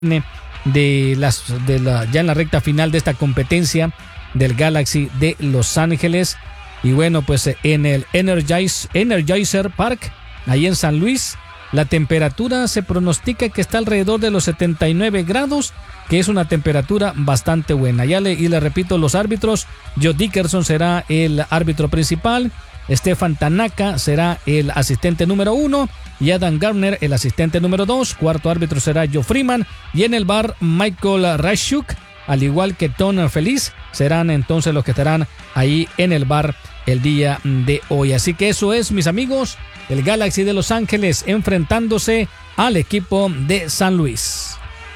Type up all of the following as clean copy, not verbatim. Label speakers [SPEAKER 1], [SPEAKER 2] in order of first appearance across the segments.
[SPEAKER 1] ya en la recta final de esta competencia del Galaxy de Los Ángeles. Y bueno, pues en el Energizer Park, ahí en San Luis, la temperatura se pronostica que está alrededor de los 79 grados, que es una temperatura bastante buena. Y le repito, los árbitros: Joe Dickerson será el árbitro principal, Stefan Tanaka será el asistente número 1 y Adam Gardner el asistente número 2. Cuarto árbitro será Joe Freeman, y en el bar Michael Rashuk, al igual que Tom Feliz, serán entonces los que estarán ahí en el bar el día de hoy. Así que eso es, mis amigos, el Galaxy de Los Ángeles enfrentándose al equipo de San Luis.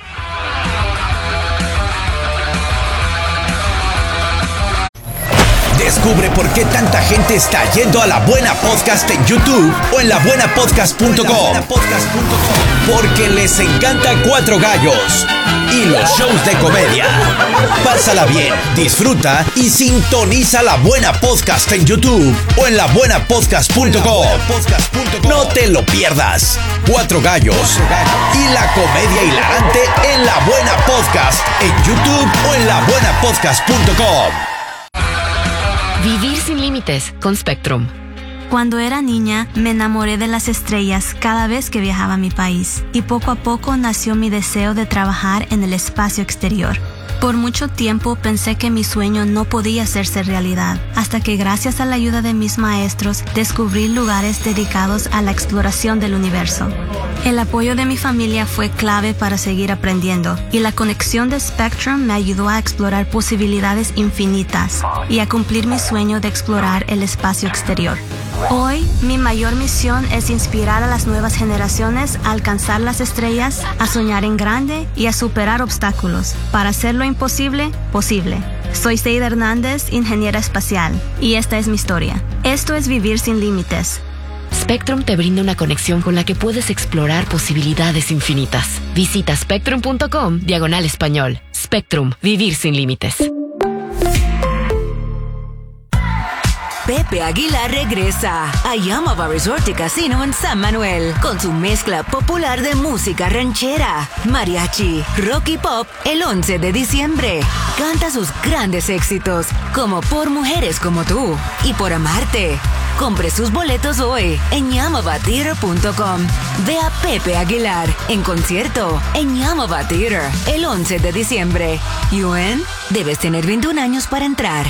[SPEAKER 2] Descubre por qué tanta gente está yendo a La Buena Podcast en YouTube o en labuenapodcast.com. Porque les encanta Cuatro Gallos y los shows de comedia. Pásala bien, disfruta y sintoniza La Buena Podcast en YouTube o en labuenapodcast.com. No te lo pierdas. Cuatro Gallos y la comedia hilarante en La Buena Podcast en YouTube o en labuenapodcast.com.
[SPEAKER 3] Vivir sin límites con Spectrum.
[SPEAKER 4] Cuando era niña, me enamoré de las estrellas cada vez que viajaba a mi país, y poco a poco nació mi deseo de trabajar en el espacio exterior. Por mucho tiempo pensé que mi sueño no podía hacerse realidad, hasta que gracias a la ayuda de mis maestros descubrí lugares dedicados a la exploración del universo. El apoyo de mi familia fue clave para seguir aprendiendo, y la conexión de Spectrum me ayudó a explorar posibilidades infinitas y a cumplir mi sueño de explorar el espacio exterior. Hoy, mi mayor misión es inspirar a las nuevas generaciones a alcanzar las estrellas, a soñar en grande y a superar obstáculos para hacer lo imposible posible. Soy Seida Hernández, ingeniera espacial, y esta es mi historia. Esto es Vivir sin Límites.
[SPEAKER 3] Spectrum te brinda una conexión con la que puedes explorar posibilidades infinitas. Visita spectrum.com/español. Spectrum, vivir sin límites.
[SPEAKER 5] Pepe Aguilar regresa a Yamava Resort y Casino en San Manuel con su mezcla popular de música ranchera, mariachi, rock y pop el 11 de diciembre. Canta sus grandes éxitos como Por Mujeres Como Tú y Por Amarte. Compre sus boletos hoy en YamavaTheater.com. Ve a Pepe Aguilar en concierto en Yamava Theater el 11 de diciembre. UN, debes tener 21 años para entrar.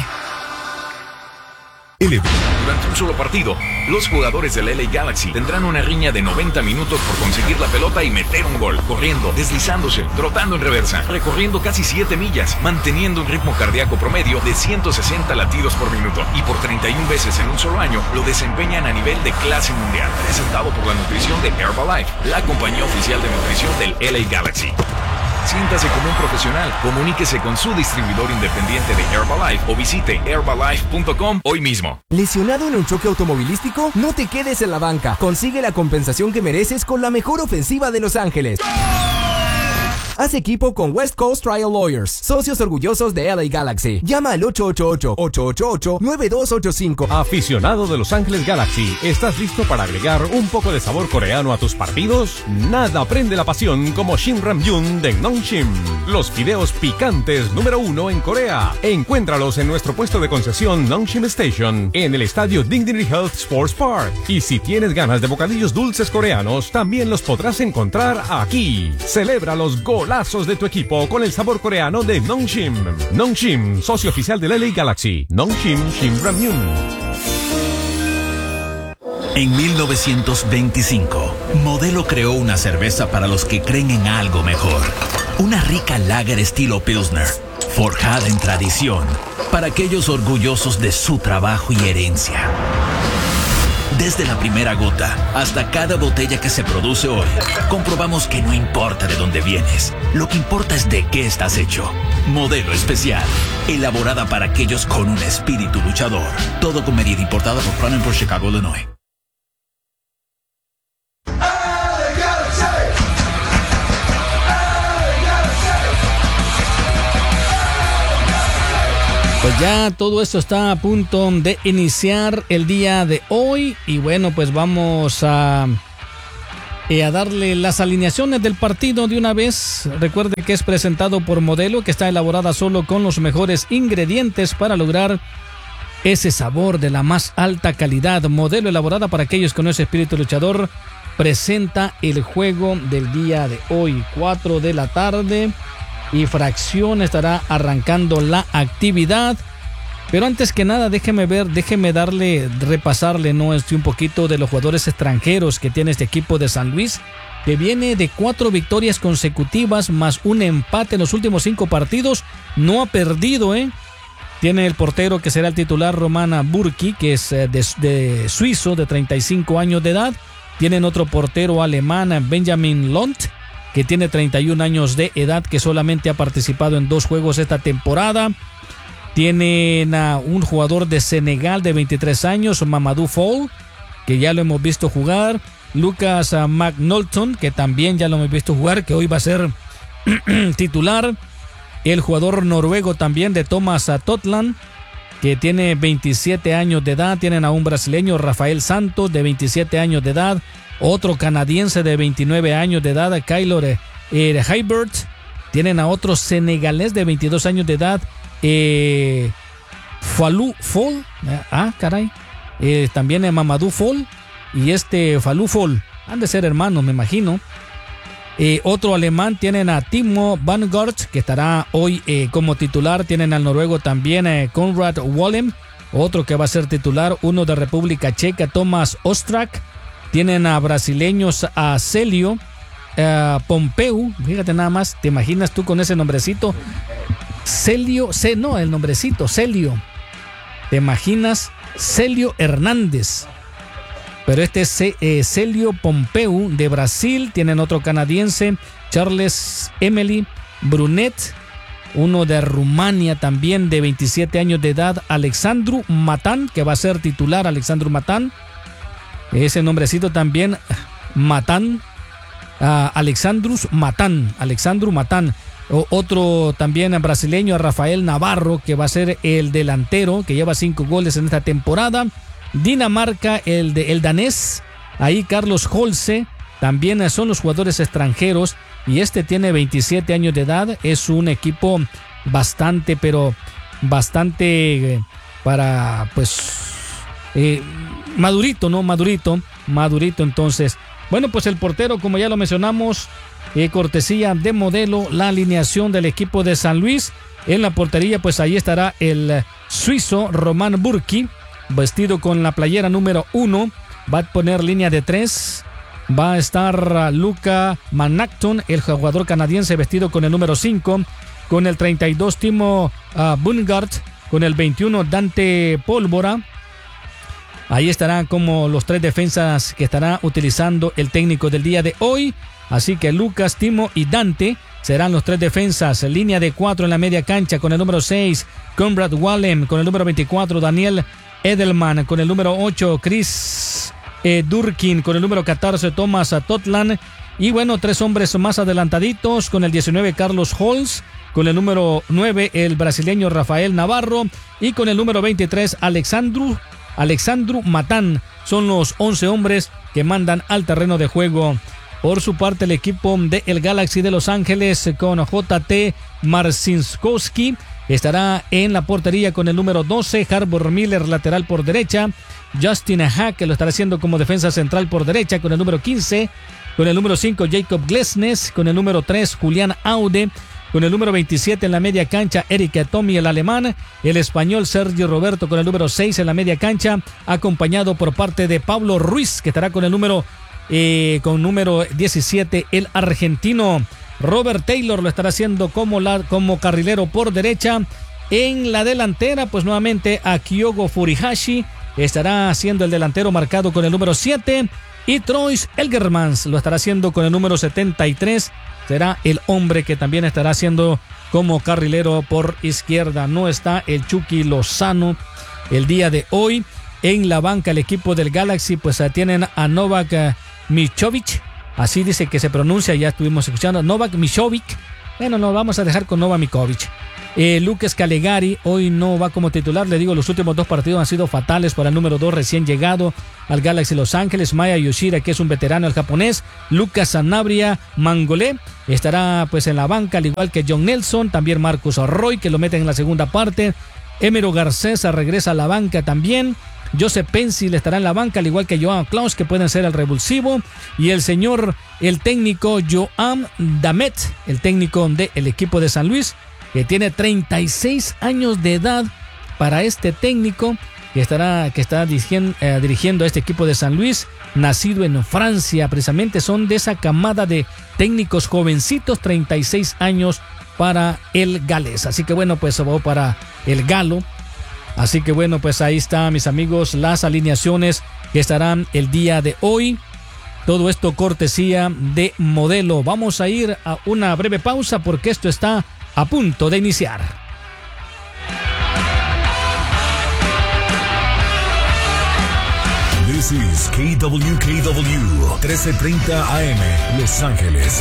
[SPEAKER 6] Durante un solo partido, los jugadores del LA Galaxy tendrán una riña de 90 minutos por conseguir la pelota y meter un gol, corriendo, deslizándose, trotando en reversa, recorriendo casi 7 millas, manteniendo un ritmo cardíaco promedio de 160 latidos por minuto, y por 31 veces en un solo año lo desempeñan a nivel de clase mundial. Presentado por la nutrición de Herbalife, la compañía oficial de nutrición del LA Galaxy. Siéntase como un profesional. Comuníquese con su distribuidor independiente de Herbalife o visite herbalife.com hoy mismo.
[SPEAKER 7] ¿Lesionado en un choque automovilístico? No te quedes en la banca. Consigue la compensación que mereces con la mejor ofensiva de Los Ángeles. Haz equipo con West Coast Trial Lawyers, socios orgullosos de LA Galaxy. Llama al 888-888-9285.
[SPEAKER 8] Aficionado de Los Ángeles Galaxy, ¿estás listo para agregar un poco de sabor coreano a tus partidos? Nada prende la pasión como Shin Ramyun de Nongshim, los fideos picantes número 1 en Corea. Encuéntralos en nuestro puesto de concesión Nongshim Station, en el estadio Dignity Health Sports Park. Y si tienes ganas de bocadillos dulces coreanos, también los podrás encontrar aquí. Celebra los golazos de tu equipo con el sabor coreano de Nongshim. Nongshim, socio oficial del LA Galaxy. Nongshim Shin Ramyun.
[SPEAKER 2] En 1925, Modelo creó una cerveza para los que creen en algo mejor. Una rica lager estilo Pilsner, forjada en tradición, para aquellos orgullosos de su trabajo y herencia. Desde la primera gota hasta cada botella que se produce hoy, comprobamos que no importa de dónde vienes, lo que importa es de qué estás hecho. Modelo especial, elaborada para aquellos con un espíritu luchador. Todo con medida, importada por Crown por Chicago, Illinois.
[SPEAKER 1] Pues ya todo esto está a punto de iniciar el día de hoy y bueno, pues vamos a a darle las alineaciones del partido de una vez. Recuerde que es presentado por Modelo, que está elaborada solo con los mejores ingredientes para lograr ese sabor de la más alta calidad. Modelo, elaborada para aquellos con ese espíritu luchador, presenta el juego del día de hoy, 4 de la tarde, y fracción estará arrancando la actividad. Pero antes que nada, déjeme repasarle un poquito de los jugadores extranjeros que tiene este equipo de San Luis, que viene de 4 victorias consecutivas más un empate en los últimos 5 partidos. No ha perdido, Tiene el portero que será el titular, Romana Burki, que es de suizo, de 35 años de edad. Tienen otro portero alemán, Benjamin Lont, que tiene 31 años de edad, que solamente ha participado en 2 juegos esta temporada. Tienen a un jugador de Senegal de 23 años, Mamadou Fall, que ya lo hemos visto jugar. Lucas McNulton, que también ya lo hemos visto jugar, que hoy va a ser titular. El jugador noruego también de Thomas Totland, que tiene 27 años de edad. Tienen a un brasileño, Rafael Santos, de 27 años de edad. Otro canadiense de 29 años de edad, Kyler Haibert. Tienen a otro senegalés de 22 años de edad, Falou Fall. También Mamadou Fall. Y Falou Fall han de ser hermanos, me imagino. Otro alemán, tienen a Timo Vanguard, que estará hoy como titular. Tienen al noruego también, Konrad Wollem, otro que va a ser titular. Uno de República Checa, Thomas Ostrak. Tienen a brasileños, a Celio Pompeu. Fíjate nada más, ¿te imaginas tú con ese nombrecito? Celio, el nombrecito, Celio. ¿Te imaginas? Celio Hernández. Pero este es Celio Pompeu de Brasil. Tienen otro canadiense, Charles Emily Brunet. Uno de Rumania también, de 27 años de edad, Alexandru Matan, que va a ser titular, Alexandru Matan. Ese nombrecito también, Matan. Alexandru Matan. Otro también brasileño, Rafael Navarro, que va a ser el delantero, que lleva 5 goles en esta temporada. Dinamarca, el danés, ahí Carlos Holse, también son los jugadores extranjeros, y tiene 27 años de edad. Es un equipo bastante para madurito, ¿no? Madurito. Entonces, bueno, pues el portero, como ya lo mencionamos, cortesía de Modelo, la alineación del equipo de San Luis. En la portería, pues ahí estará el suizo Roman Burki, vestido con la playera número 1. Va a poner línea de 3. Va a estar Luca Manacton, el jugador canadiense, vestido con el número 5. Con el 32, Timo Bungard. Con el 21, Dante Pólvora. Ahí estarán como los 3 defensas que estará utilizando el técnico del día de hoy. Así que Lucas, Timo y Dante serán los 3 defensas. Línea de 4 en la media cancha con el número 6, Konrad Wollem. Con el número 24, Daniel Edelman. Con el número 8, Chris Durkin. Con el número 14, Thomas Totland. Y bueno, 3 hombres más adelantaditos. Con el 19, Carlos Holz. Con el número 9, el brasileño Rafael Navarro. Y con el número 23, Alexandru Matan. Son los 11 hombres que mandan al terreno de juego. Por su parte, el equipo del Galaxy de Los Ángeles, con JT Marcinskowski, estará en la portería con el número 12, Harbour Miller, lateral por derecha. Justin Hack, que lo estará haciendo como defensa central por derecha, con el número 15. Con el número 5, Jacob Glesnes. Con el número 3, Julián Aude. Con el número 27 en la media cancha, Eric Tommy, el alemán. El español Sergio Roberto con el número 6 en la media cancha, acompañado por parte de Pablo Ruiz, que estará con el número 17, el argentino. Robert Taylor lo estará haciendo como carrilero por derecha. En la delantera, pues nuevamente a Kyogo Furihashi estará siendo el delantero, marcado con el número 7. Y Troyes Elgermans lo estará haciendo con el número 73. Será el hombre que también estará haciendo como carrilero por izquierda. No está el Chucky Lozano el día de hoy. En la banca, el equipo del Galaxy, pues tienen a Novak Michovic. Así dice que se pronuncia, ya estuvimos escuchando. Novak Michovic. Bueno, nos vamos a dejar con Novak Michovic. Lucas Calegari hoy no va como titular. Le digo, los últimos 2 partidos han sido fatales para el número 2 recién llegado al Galaxy Los Ángeles, Maya Yoshida, que es un veterano, el japonés. Lucas Sanabria Mangolé estará pues en la banca, al igual que John Nelson, también Marcus Arroy, que lo meten en la segunda parte. Emero Garcés regresa a la banca también. Joseph Pencil estará en la banca, al igual que Joao Klaus, que pueden ser el revulsivo. Y el técnico Joan Damet, el técnico del equipo de San Luis, que tiene 36 años de edad para este técnico que está dirigiendo a este equipo de San Luis, nacido en Francia. Precisamente son de esa camada de técnicos jovencitos, 36 años para el galés. Así que bueno, pues va para el galo. Así que bueno, pues ahí está, mis amigos, las alineaciones que estarán el día de hoy. Todo esto cortesía de Modelo. Vamos a ir a una breve pausa porque esto está a punto de iniciar.
[SPEAKER 9] This is KWKW 1330 AM, Los Ángeles.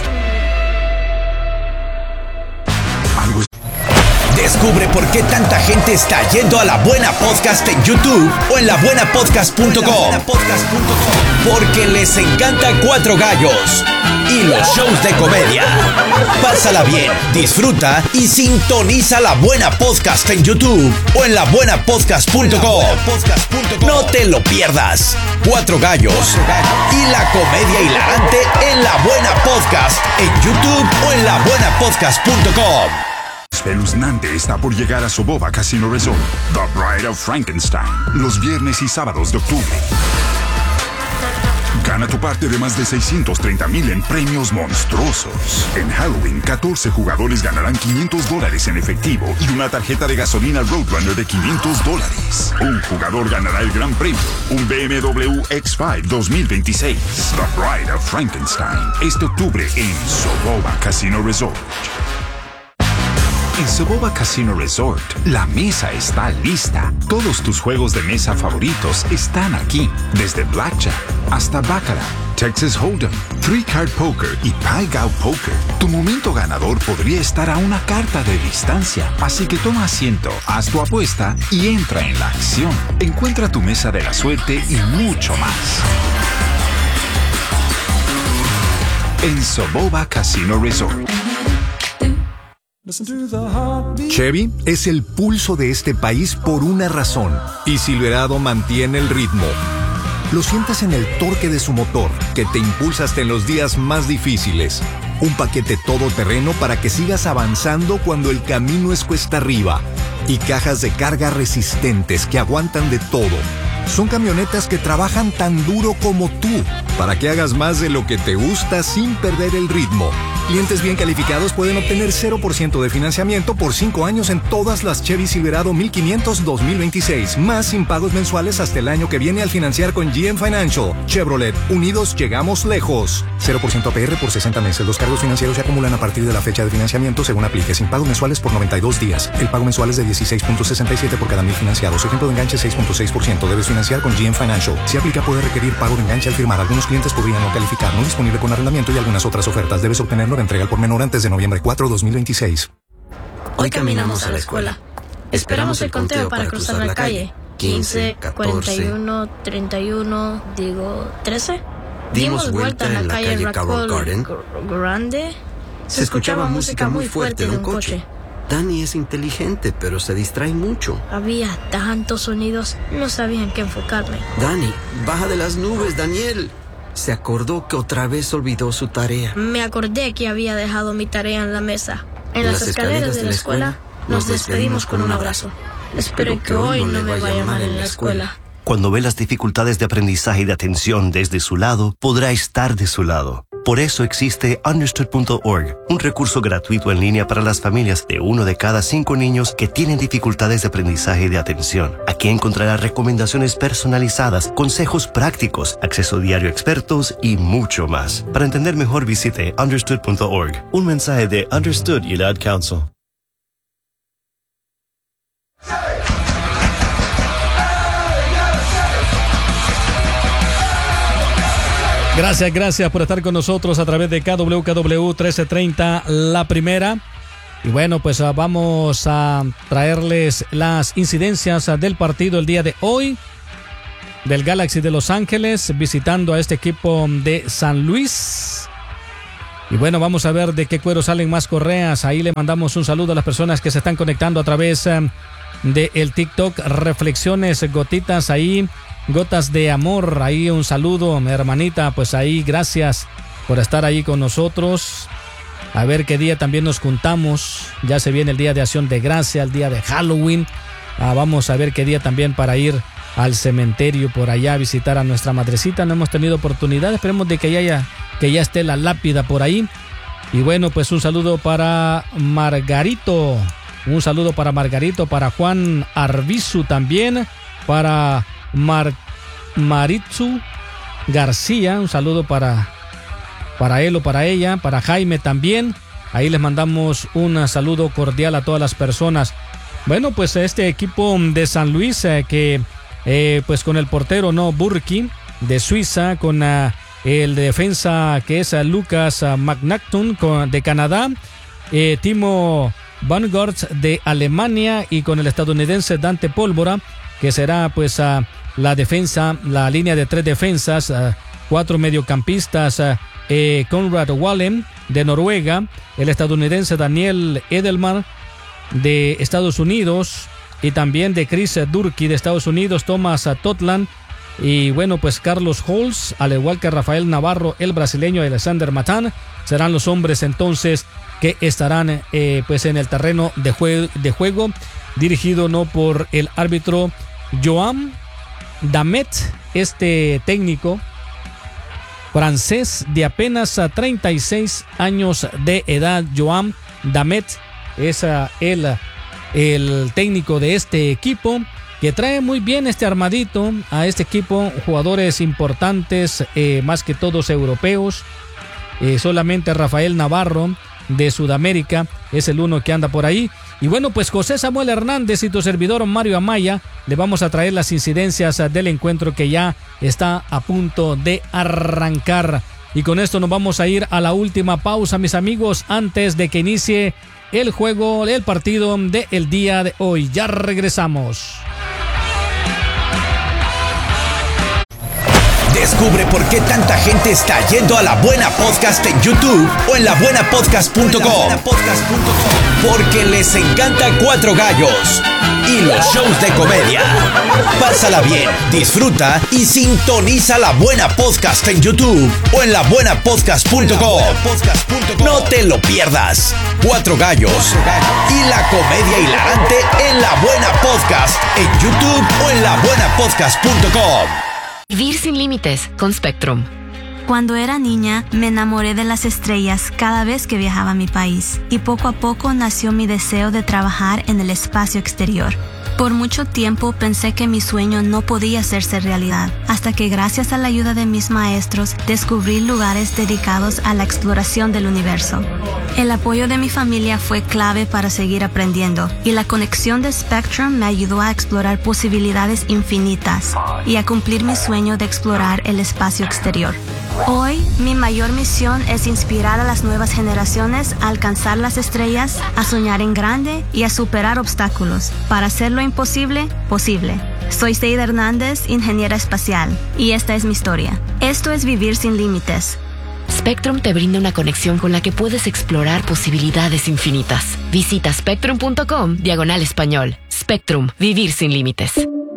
[SPEAKER 10] Descubre por qué tanta gente está yendo a La Buena Podcast en YouTube o en labuenapodcast.com. Porque les encanta Cuatro Gallos y los shows de comedia. Pásala bien, disfruta y sintoniza La Buena Podcast en YouTube o en labuenapodcast.com. No te lo pierdas. Cuatro Gallos y la comedia hilarante en La Buena Podcast en YouTube o en labuenapodcast.com.
[SPEAKER 11] Espeluznante está por llegar a Soboba Casino Resort, The Bride of Frankenstein, los viernes y sábados de octubre. Gana tu parte de más de 630,000 en premios monstruosos. En Halloween, 14 jugadores ganarán $500 en efectivo y una tarjeta de gasolina Roadrunner de $500. Un jugador ganará el gran premio, un BMW X5 2026. The Bride of Frankenstein, este octubre en Soboba Casino Resort. En Soboba Casino Resort, la mesa está lista. Todos tus juegos de mesa favoritos están aquí. Desde Blackjack hasta Baccarat, Texas Hold'em, Three Card Poker y Pai Gow Poker. Tu momento ganador podría estar a una carta de distancia. Así que toma asiento, haz tu apuesta y entra en la acción. Encuentra tu mesa de la suerte y mucho más. En Soboba Casino Resort.
[SPEAKER 12] Chevy es el pulso de este país por una razón, y Silverado mantiene el ritmo. Lo sientes en el torque de su motor, que te impulsa hasta en los días más difíciles. Un paquete todoterreno para que sigas avanzando cuando el camino es cuesta arriba. Y cajas de carga resistentes que aguantan de todo. Son camionetas que trabajan tan duro como tú, para que hagas más de lo que te gusta sin perder el ritmo. Clientes bien calificados pueden obtener 0% de financiamiento por 5 años en todas las Chevy Silverado 1500 2026, más sin pagos mensuales hasta el año que viene al financiar con GM Financial. Chevrolet, unidos llegamos lejos. 0% APR por 60 meses. Los cargos financieros se acumulan a partir de la fecha de financiamiento según aplique, sin pagos mensuales por 92 días. El pago mensual es de 16.67 por cada 1,000 financiados. Ejemplo de enganche 6.6%. Debes financiar con GM Financial. Si aplica, puede requerir pago de enganche al firmar. Algunos clientes podrían no calificar. No disponible con arrendamiento y algunas otras ofertas. Debes obtenerlo de entrega al por menor antes de noviembre 4, 2026.
[SPEAKER 13] Hoy caminamos a la escuela. Esperamos el conteo para cruzar la calle. 15, 41, 31, 13. Dimos vuelta en la calle Carroll Garden. Grande. Se escuchaba música muy fuerte de un coche.
[SPEAKER 14] Danny es inteligente, pero se distrae mucho.
[SPEAKER 13] Había tantos sonidos, no sabía en qué enfocarme.
[SPEAKER 14] Danny, baja de las nubes, Daniel. Se acordó que otra vez olvidó su tarea.
[SPEAKER 13] Me acordé que había dejado mi tarea en la mesa. En las escaleras de la escuela nos despedimos con un abrazo. Espero que hoy no me vaya mal en la escuela.
[SPEAKER 15] Cuando ve las dificultades de aprendizaje y de atención desde su lado, podrá estar de su lado. Por eso existe Understood.org, un recurso gratuito en línea para las familias de 1 de cada 5 niños que tienen dificultades de aprendizaje y de atención. Aquí encontrará recomendaciones personalizadas, consejos prácticos, acceso diario a expertos y mucho más. Para entender mejor, visite Understood.org. Un mensaje de Understood y el Ad Council.
[SPEAKER 1] Gracias por estar con nosotros a través de KWKW 1330, la primera. Y bueno, pues vamos a traerles las incidencias del partido el día de hoy del Galaxy de Los Ángeles visitando a este equipo de San Luis. Y bueno, vamos a ver de qué cuero salen más correas. Ahí le mandamos un saludo a las personas que se están conectando a través de el TikTok. Reflexiones, gotitas ahí, gotas de amor. Ahí un saludo, mi hermanita. Pues ahí, gracias por estar ahí con nosotros. A ver qué día también nos juntamos. Ya se viene el día de Acción de Gracia, el día de Halloween. Vamos a ver qué día también para ir al cementerio por allá a visitar a nuestra madrecita. No hemos tenido oportunidad. Esperemos de que ya esté la lápida por ahí. Y bueno, pues un saludo para Margarito. Un saludo para Margarito, para Juan Arbizu también. Para Maritzu García. Un saludo para él o para ella, para Jaime también. Ahí les mandamos un saludo cordial a todas las personas. Bueno, pues este equipo de San Luis que pues con el portero Burki de Suiza, con el defensa que es Lucas McNacton de Canadá, Timo Vanguard de Alemania y con el estadounidense Dante Pólvora, que será pues la defensa, la línea de 3 defensas, 4 mediocampistas. Conrad Wallem de Noruega, el estadounidense Daniel Edelman de Estados Unidos y también de Chris Durkee de Estados Unidos, Thomas Totland y bueno, pues Carlos Holz, al igual que Rafael Navarro, el brasileño Alexander Matan, serán los hombres entonces que estarán pues en el terreno de juego, dirigido por el árbitro Joan Damet, este técnico francés de apenas 36 años de edad. Joan Damet es el técnico de este equipo, que trae muy bien este armadito a este equipo, jugadores importantes, más que todos europeos. Solamente Rafael Navarro de Sudamérica es el uno que anda por ahí. Y bueno, pues José Samuel Hernández y tu servidor Mario Amaya le vamos a traer las incidencias del encuentro que ya está a punto de arrancar. Y con esto nos vamos a ir a la última pausa, mis amigos, antes de que inicie el juego, el partido del día de hoy. Ya regresamos.
[SPEAKER 10] Descubre por qué tanta gente está yendo a La Buena Podcast en YouTube o en labuenapodcast.com. Porque les encanta Cuatro Gallos y los shows de comedia. Pásala bien, disfruta y sintoniza La Buena Podcast en YouTube o en labuenapodcast.com. No te lo pierdas. Cuatro Gallos y la comedia hilarante en La Buena Podcast en YouTube o en labuenapodcast.com.
[SPEAKER 3] Vivir sin límites con Spectrum.
[SPEAKER 4] Cuando era niña, me enamoré de las estrellas cada vez que viajaba a mi país, y poco a poco nació mi deseo de trabajar en el espacio exterior. Por mucho tiempo pensé que mi sueño no podía hacerse realidad, hasta que gracias a la ayuda de mis maestros descubrí lugares dedicados a la exploración del universo. El apoyo de mi familia fue clave para seguir aprendiendo, y la conexión de Spectrum me ayudó a explorar posibilidades infinitas y a cumplir mi sueño de explorar el espacio exterior. Hoy, mi mayor misión es inspirar a las nuevas generaciones a alcanzar las estrellas, a soñar en grande y a superar obstáculos para hacer lo imposible posible. Soy Seida Hernández, ingeniera espacial, y esta es mi historia. Esto es Vivir sin Límites.
[SPEAKER 3] Spectrum te brinda una conexión con la que puedes explorar posibilidades infinitas. Visita spectrum.com/español. Spectrum, vivir sin límites.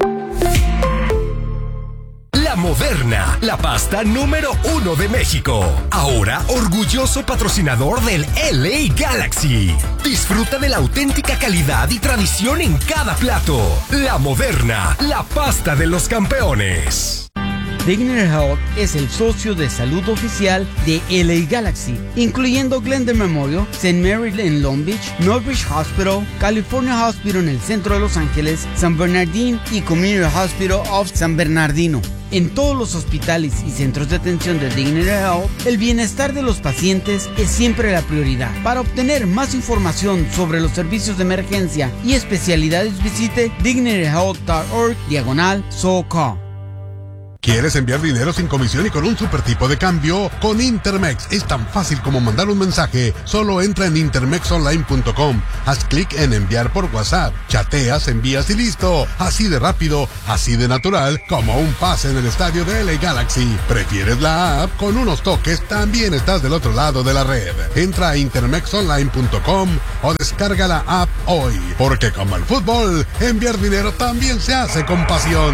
[SPEAKER 16] La Moderna, la pasta número 1 de México. Ahora, orgulloso patrocinador del LA Galaxy. Disfruta de la auténtica calidad y tradición en cada plato. La Moderna, la pasta de los campeones.
[SPEAKER 17] Dignity Health es el socio de salud oficial de LA Galaxy, incluyendo Glendale Memorial, St. Mary en Long Beach, Northridge Hospital, California Hospital en el centro de Los Ángeles, San Bernardino y Community Hospital of San Bernardino. En todos los hospitales y centros de atención de Dignity Health, el bienestar de los pacientes es siempre la prioridad. Para obtener más información sobre los servicios de emergencia y especialidades, visite dignityhealth.org/SoCal.
[SPEAKER 18] ¿Quieres enviar dinero sin comisión y con un super tipo de cambio? Con Intermex es tan fácil como mandar un mensaje. Solo entra en intermexonline.com, haz clic en enviar por WhatsApp, chateas, envías y listo. Así de rápido, así de natural, como un pase en el estadio de LA Galaxy. ¿Prefieres la app? Con unos toques también estás del otro lado de la red. Entra a intermexonline.com o descarga la app hoy. Porque como el fútbol, enviar dinero también se hace con pasión.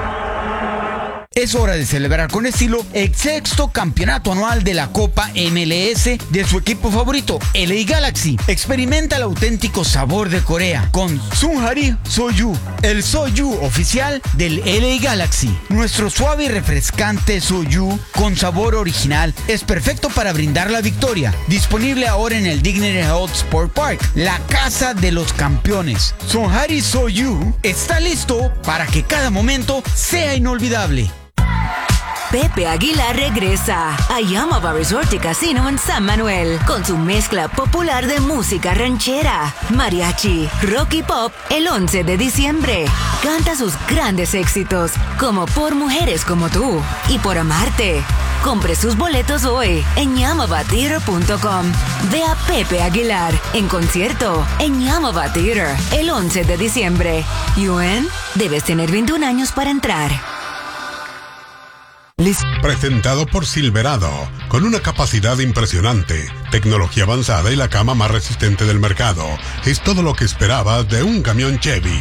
[SPEAKER 17] Es hora de celebrar con estilo el 6º campeonato anual de la Copa MLS de su equipo favorito, LA Galaxy. Experimenta el auténtico sabor de Corea con Sunhari Soju, el Soju oficial del LA Galaxy. Nuestro suave y refrescante Soju con sabor original es perfecto para brindar la victoria. Disponible ahora en el Dignity Health Sport Park, la casa de los campeones. Sunhari Soju está listo para que cada momento sea inolvidable.
[SPEAKER 5] Pepe Aguilar regresa a Yamava Resort y Casino en San Manuel con su mezcla popular de música ranchera, mariachi, rock y pop el 11 de diciembre. Canta sus grandes éxitos como Por Mujeres Como Tú y Por Amarte. Compre sus boletos hoy en YamavaTheater.com. Ve a Pepe Aguilar en concierto en Yamava Theater el 11 de diciembre. UN, debes tener 21 años para entrar.
[SPEAKER 18] Presentado por Silverado, con una capacidad impresionante, tecnología avanzada y la cama más resistente del mercado. Es todo lo que esperabas de un camión Chevy.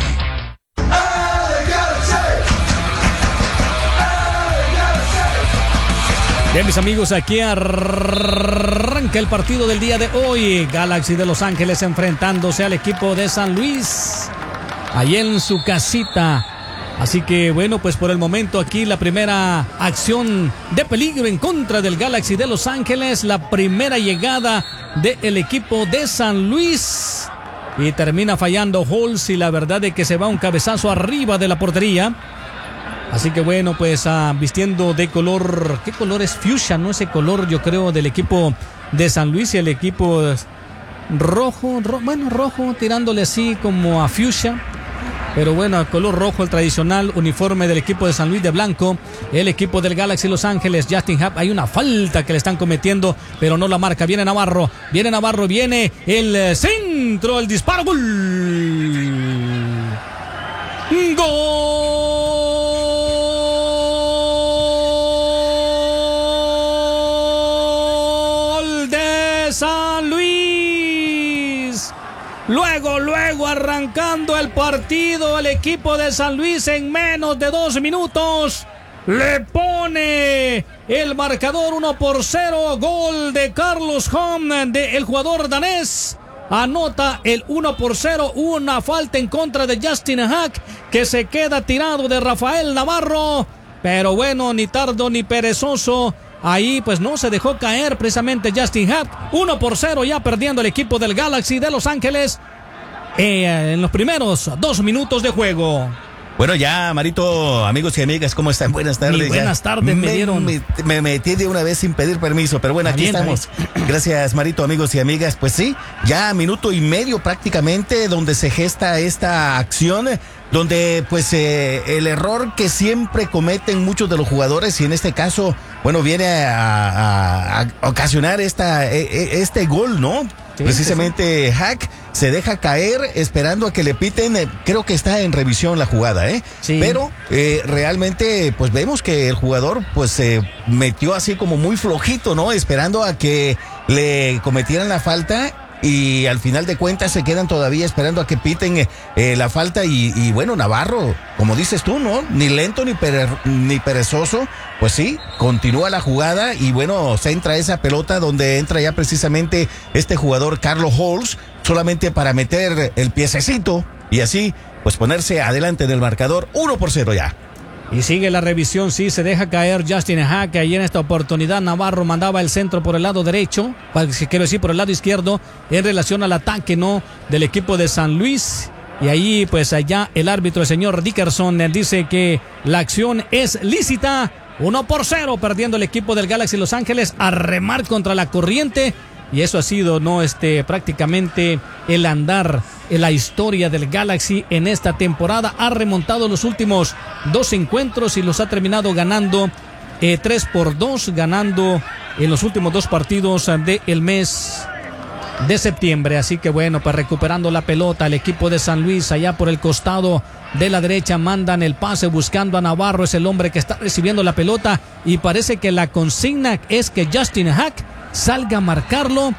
[SPEAKER 1] Bien, mis amigos, aquí arranca el partido del día de hoy. Galaxy de Los Ángeles enfrentándose al equipo de San Luis, ahí en su casita. Así que bueno, pues por el momento aquí la primera acción de peligro en contra del Galaxy de Los Ángeles, la primera llegada del equipo de San Luis y termina fallando Holtz y la verdad es que se va un cabezazo arriba de la portería. Así que bueno, pues vistiendo de color, ¿qué color es? Fuchsia, ¿no? Ese color yo creo del equipo de San Luis y el equipo rojo, rojo tirándole así como a fuchsia. Pero bueno, color rojo, el tradicional uniforme del equipo de San Luis de blanco. El equipo del Galaxy Los Ángeles, Justin Happ. Hay una falta que le están cometiendo, pero no la marca. Viene Navarro, viene el centro, el disparo. ¡Gol! ¡Gol de San Luis! Luego arrancando el partido, el equipo de San Luis en menos de 2 minutos le pone el marcador 1-0, gol de Carlos Holm, el jugador danés. Anota el 1-0, una falta en contra de Justin Hack que se queda tirado de Rafael Navarro, pero bueno, ni tardo ni perezoso. Ahí pues no se dejó caer precisamente Justin Hack. 1-0 ya perdiendo el equipo del Galaxy de Los Ángeles en los primeros 2 minutos de juego.
[SPEAKER 19] Bueno, ya, Marito, amigos y amigas, ¿cómo están? Buenas tardes.
[SPEAKER 1] Buenas tardes,
[SPEAKER 19] me metí de una vez sin pedir permiso, pero bueno, aquí estamos. Gracias, Marito, amigos y amigas. Pues sí, ya minuto y medio prácticamente donde se gesta esta acción, donde pues el error que siempre cometen muchos de los jugadores, y en este caso, bueno, viene a ocasionar este gol, ¿no? Sí, precisamente sí. Hack se deja caer esperando a que le piten. Creo que está en revisión la jugada, sí. Pero realmente pues vemos que el jugador pues se metió así como muy flojito, ¿no? Esperando a que le cometieran la falta. Y al final de cuentas se quedan todavía esperando a que piten la falta y bueno, Navarro, como dices tú, ¿no? Ni lento ni perezoso, pues sí, continúa la jugada y bueno, se entra esa pelota donde entra ya precisamente este jugador Carlos Holtz, solamente para meter el piececito y así pues ponerse adelante del marcador 1-0 ya.
[SPEAKER 1] Y sigue la revisión, sí, se deja caer Justin Hack. Ahí en esta oportunidad Navarro mandaba el centro por el lado derecho, quiero decir por el lado izquierdo, en relación al ataque, ¿no? Del equipo de San Luis. Y ahí pues allá el árbitro, el señor Dickerson, dice que la acción es lícita. 1-0 perdiendo el equipo del Galaxy Los Ángeles a remar contra la corriente. Y eso ha sido, ¿no? Prácticamente el andar la historia del Galaxy en esta temporada. Ha remontado los últimos 2 encuentros y los ha terminado ganando 3-2, ganando en los últimos 2 partidos del mes de septiembre. Así que bueno, pues recuperando la pelota el equipo de San Luis allá por el costado de la derecha, mandan el pase buscando a Navarro, es el hombre que está recibiendo la pelota y parece que la consigna es que Justin Hack salga a marcarlo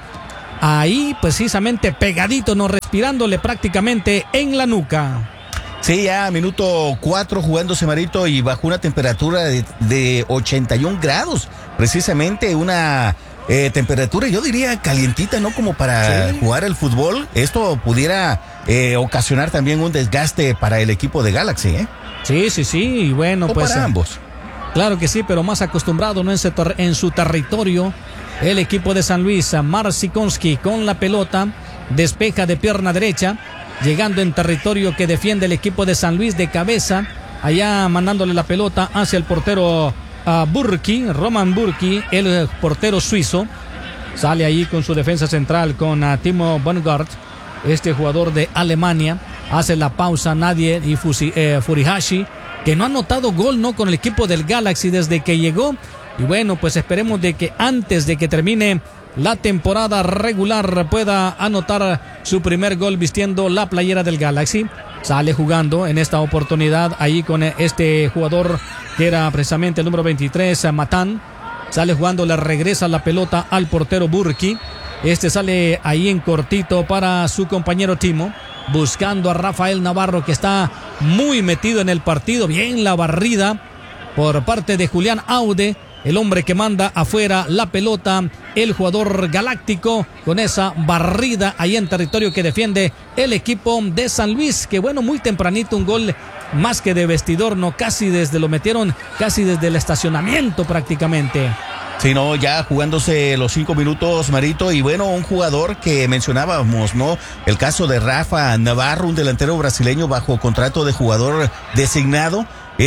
[SPEAKER 1] ahí precisamente pegadito, no respirándole prácticamente en la nuca.
[SPEAKER 19] Sí, ya minuto 4 jugándose, Marito, y bajo una temperatura de 81 grados, precisamente una temperatura, yo diría calientita, ¿no? Como para jugar el fútbol. Esto pudiera ocasionar también un desgaste para el equipo de Galaxy, ¿eh?
[SPEAKER 1] Sí, y bueno,
[SPEAKER 19] o
[SPEAKER 1] pues
[SPEAKER 19] para ambos.
[SPEAKER 1] Claro que sí, pero más acostumbrado, ¿no? En su territorio, el equipo de San Luis. Marcikonski con la pelota, despeja de pierna derecha, llegando en territorio que defiende el equipo de San Luis de cabeza, allá mandándole la pelota hacia el portero Burki, Roman Burki, el portero suizo. Sale ahí con su defensa central con Timo Bongard, este jugador de Alemania. Hace la pausa nadie y Furuhashi, que no ha anotado gol, ¿no? Con el equipo del Galaxy desde que llegó. Y bueno, pues esperemos de que antes de que termine la temporada regular pueda anotar su primer gol vistiendo la playera del Galaxy. Sale jugando en esta oportunidad ahí con este jugador que era precisamente el número 23, Matán. Sale jugando, le regresa la pelota al portero Burki. Este sale ahí en cortito para su compañero Timo, buscando a Rafael Navarro, que está muy metido en el partido. Bien la barrida por parte de Julián Aude, el hombre que manda afuera la pelota, el jugador galáctico, con esa barrida ahí en territorio que defiende el equipo de San Luis. Que bueno, muy tempranito un gol más que de vestidor, no, lo metieron casi desde el estacionamiento prácticamente.
[SPEAKER 19] Sí, no, ya jugándose los 5 minutos, Marito, y bueno, un jugador que mencionábamos, ¿no? El caso de Rafa Navarro, un delantero brasileño bajo contrato de jugador designado,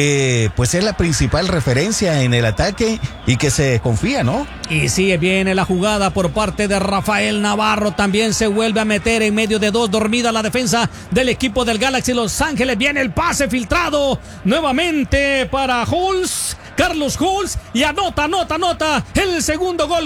[SPEAKER 19] pues es la principal referencia en el ataque y que se confía, ¿no?
[SPEAKER 1] Y sigue bien la jugada por parte de Rafael Navarro, también se vuelve a meter en medio de 2, dormida la defensa del equipo del Galaxy Los Ángeles. Viene el pase filtrado nuevamente para Hulls, Carlos Hulls, y anota el segundo gol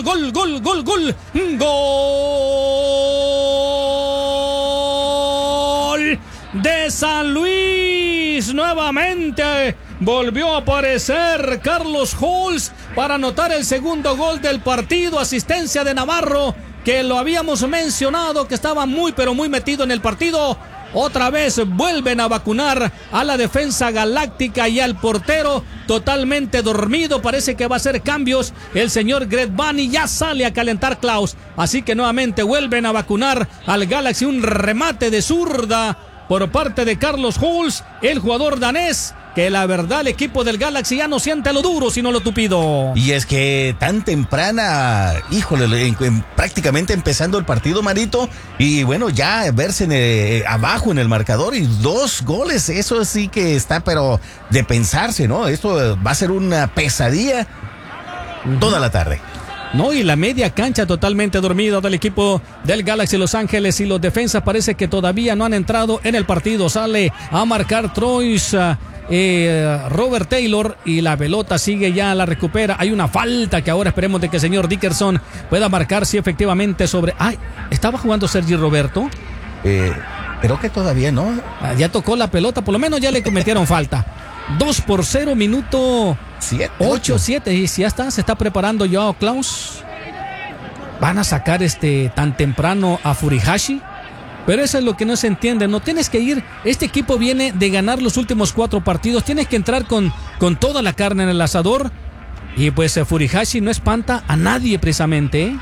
[SPEAKER 1] de San Luis. Nuevamente volvió a aparecer Carlos Hulls para anotar el segundo gol del partido. Asistencia de Navarro, que lo habíamos mencionado, que estaba muy metido en el partido. Otra vez vuelven a vacunar a la defensa galáctica y al portero totalmente dormido. Parece que va a hacer cambios el señor Greg Bunny. Ya sale a calentar Klaus. Así que nuevamente vuelven a vacunar al Galaxy. Un remate de zurda por parte de Carlos Hulls, el jugador danés, que la verdad el equipo del Galaxy ya no siente lo duro sino lo tupido.
[SPEAKER 19] Y es que tan temprana, híjole, prácticamente empezando el partido, Marito, y bueno, ya verse abajo en el marcador y 2 goles, eso sí que está pero de pensarse, ¿no? Esto va a ser una pesadilla toda la tarde.
[SPEAKER 1] No, y la media cancha totalmente dormida del equipo del Galaxy Los Ángeles, y los defensas parece que todavía no han entrado en el partido. Sale a marcar Troyes, Robert Taylor, y la pelota sigue, ya la recupera. Hay una falta que ahora esperemos de que el señor Dickerson pueda marcar si efectivamente sobre... ¡Ay! ¿Estaba jugando Sergi Roberto?
[SPEAKER 19] Creo que todavía no.
[SPEAKER 1] Ya tocó la pelota, por lo menos ya le cometieron falta. 2-0, minuto 8-7. Y si ya está, se está preparando Joao Klaus. Van a sacar tan temprano a Furuhashi. Pero eso es lo que no se entiende. No tienes que ir. Este equipo viene de ganar los últimos 4 partidos. Tienes que entrar con toda la carne en el asador. Y pues Furuhashi no espanta a nadie precisamente, ¿eh?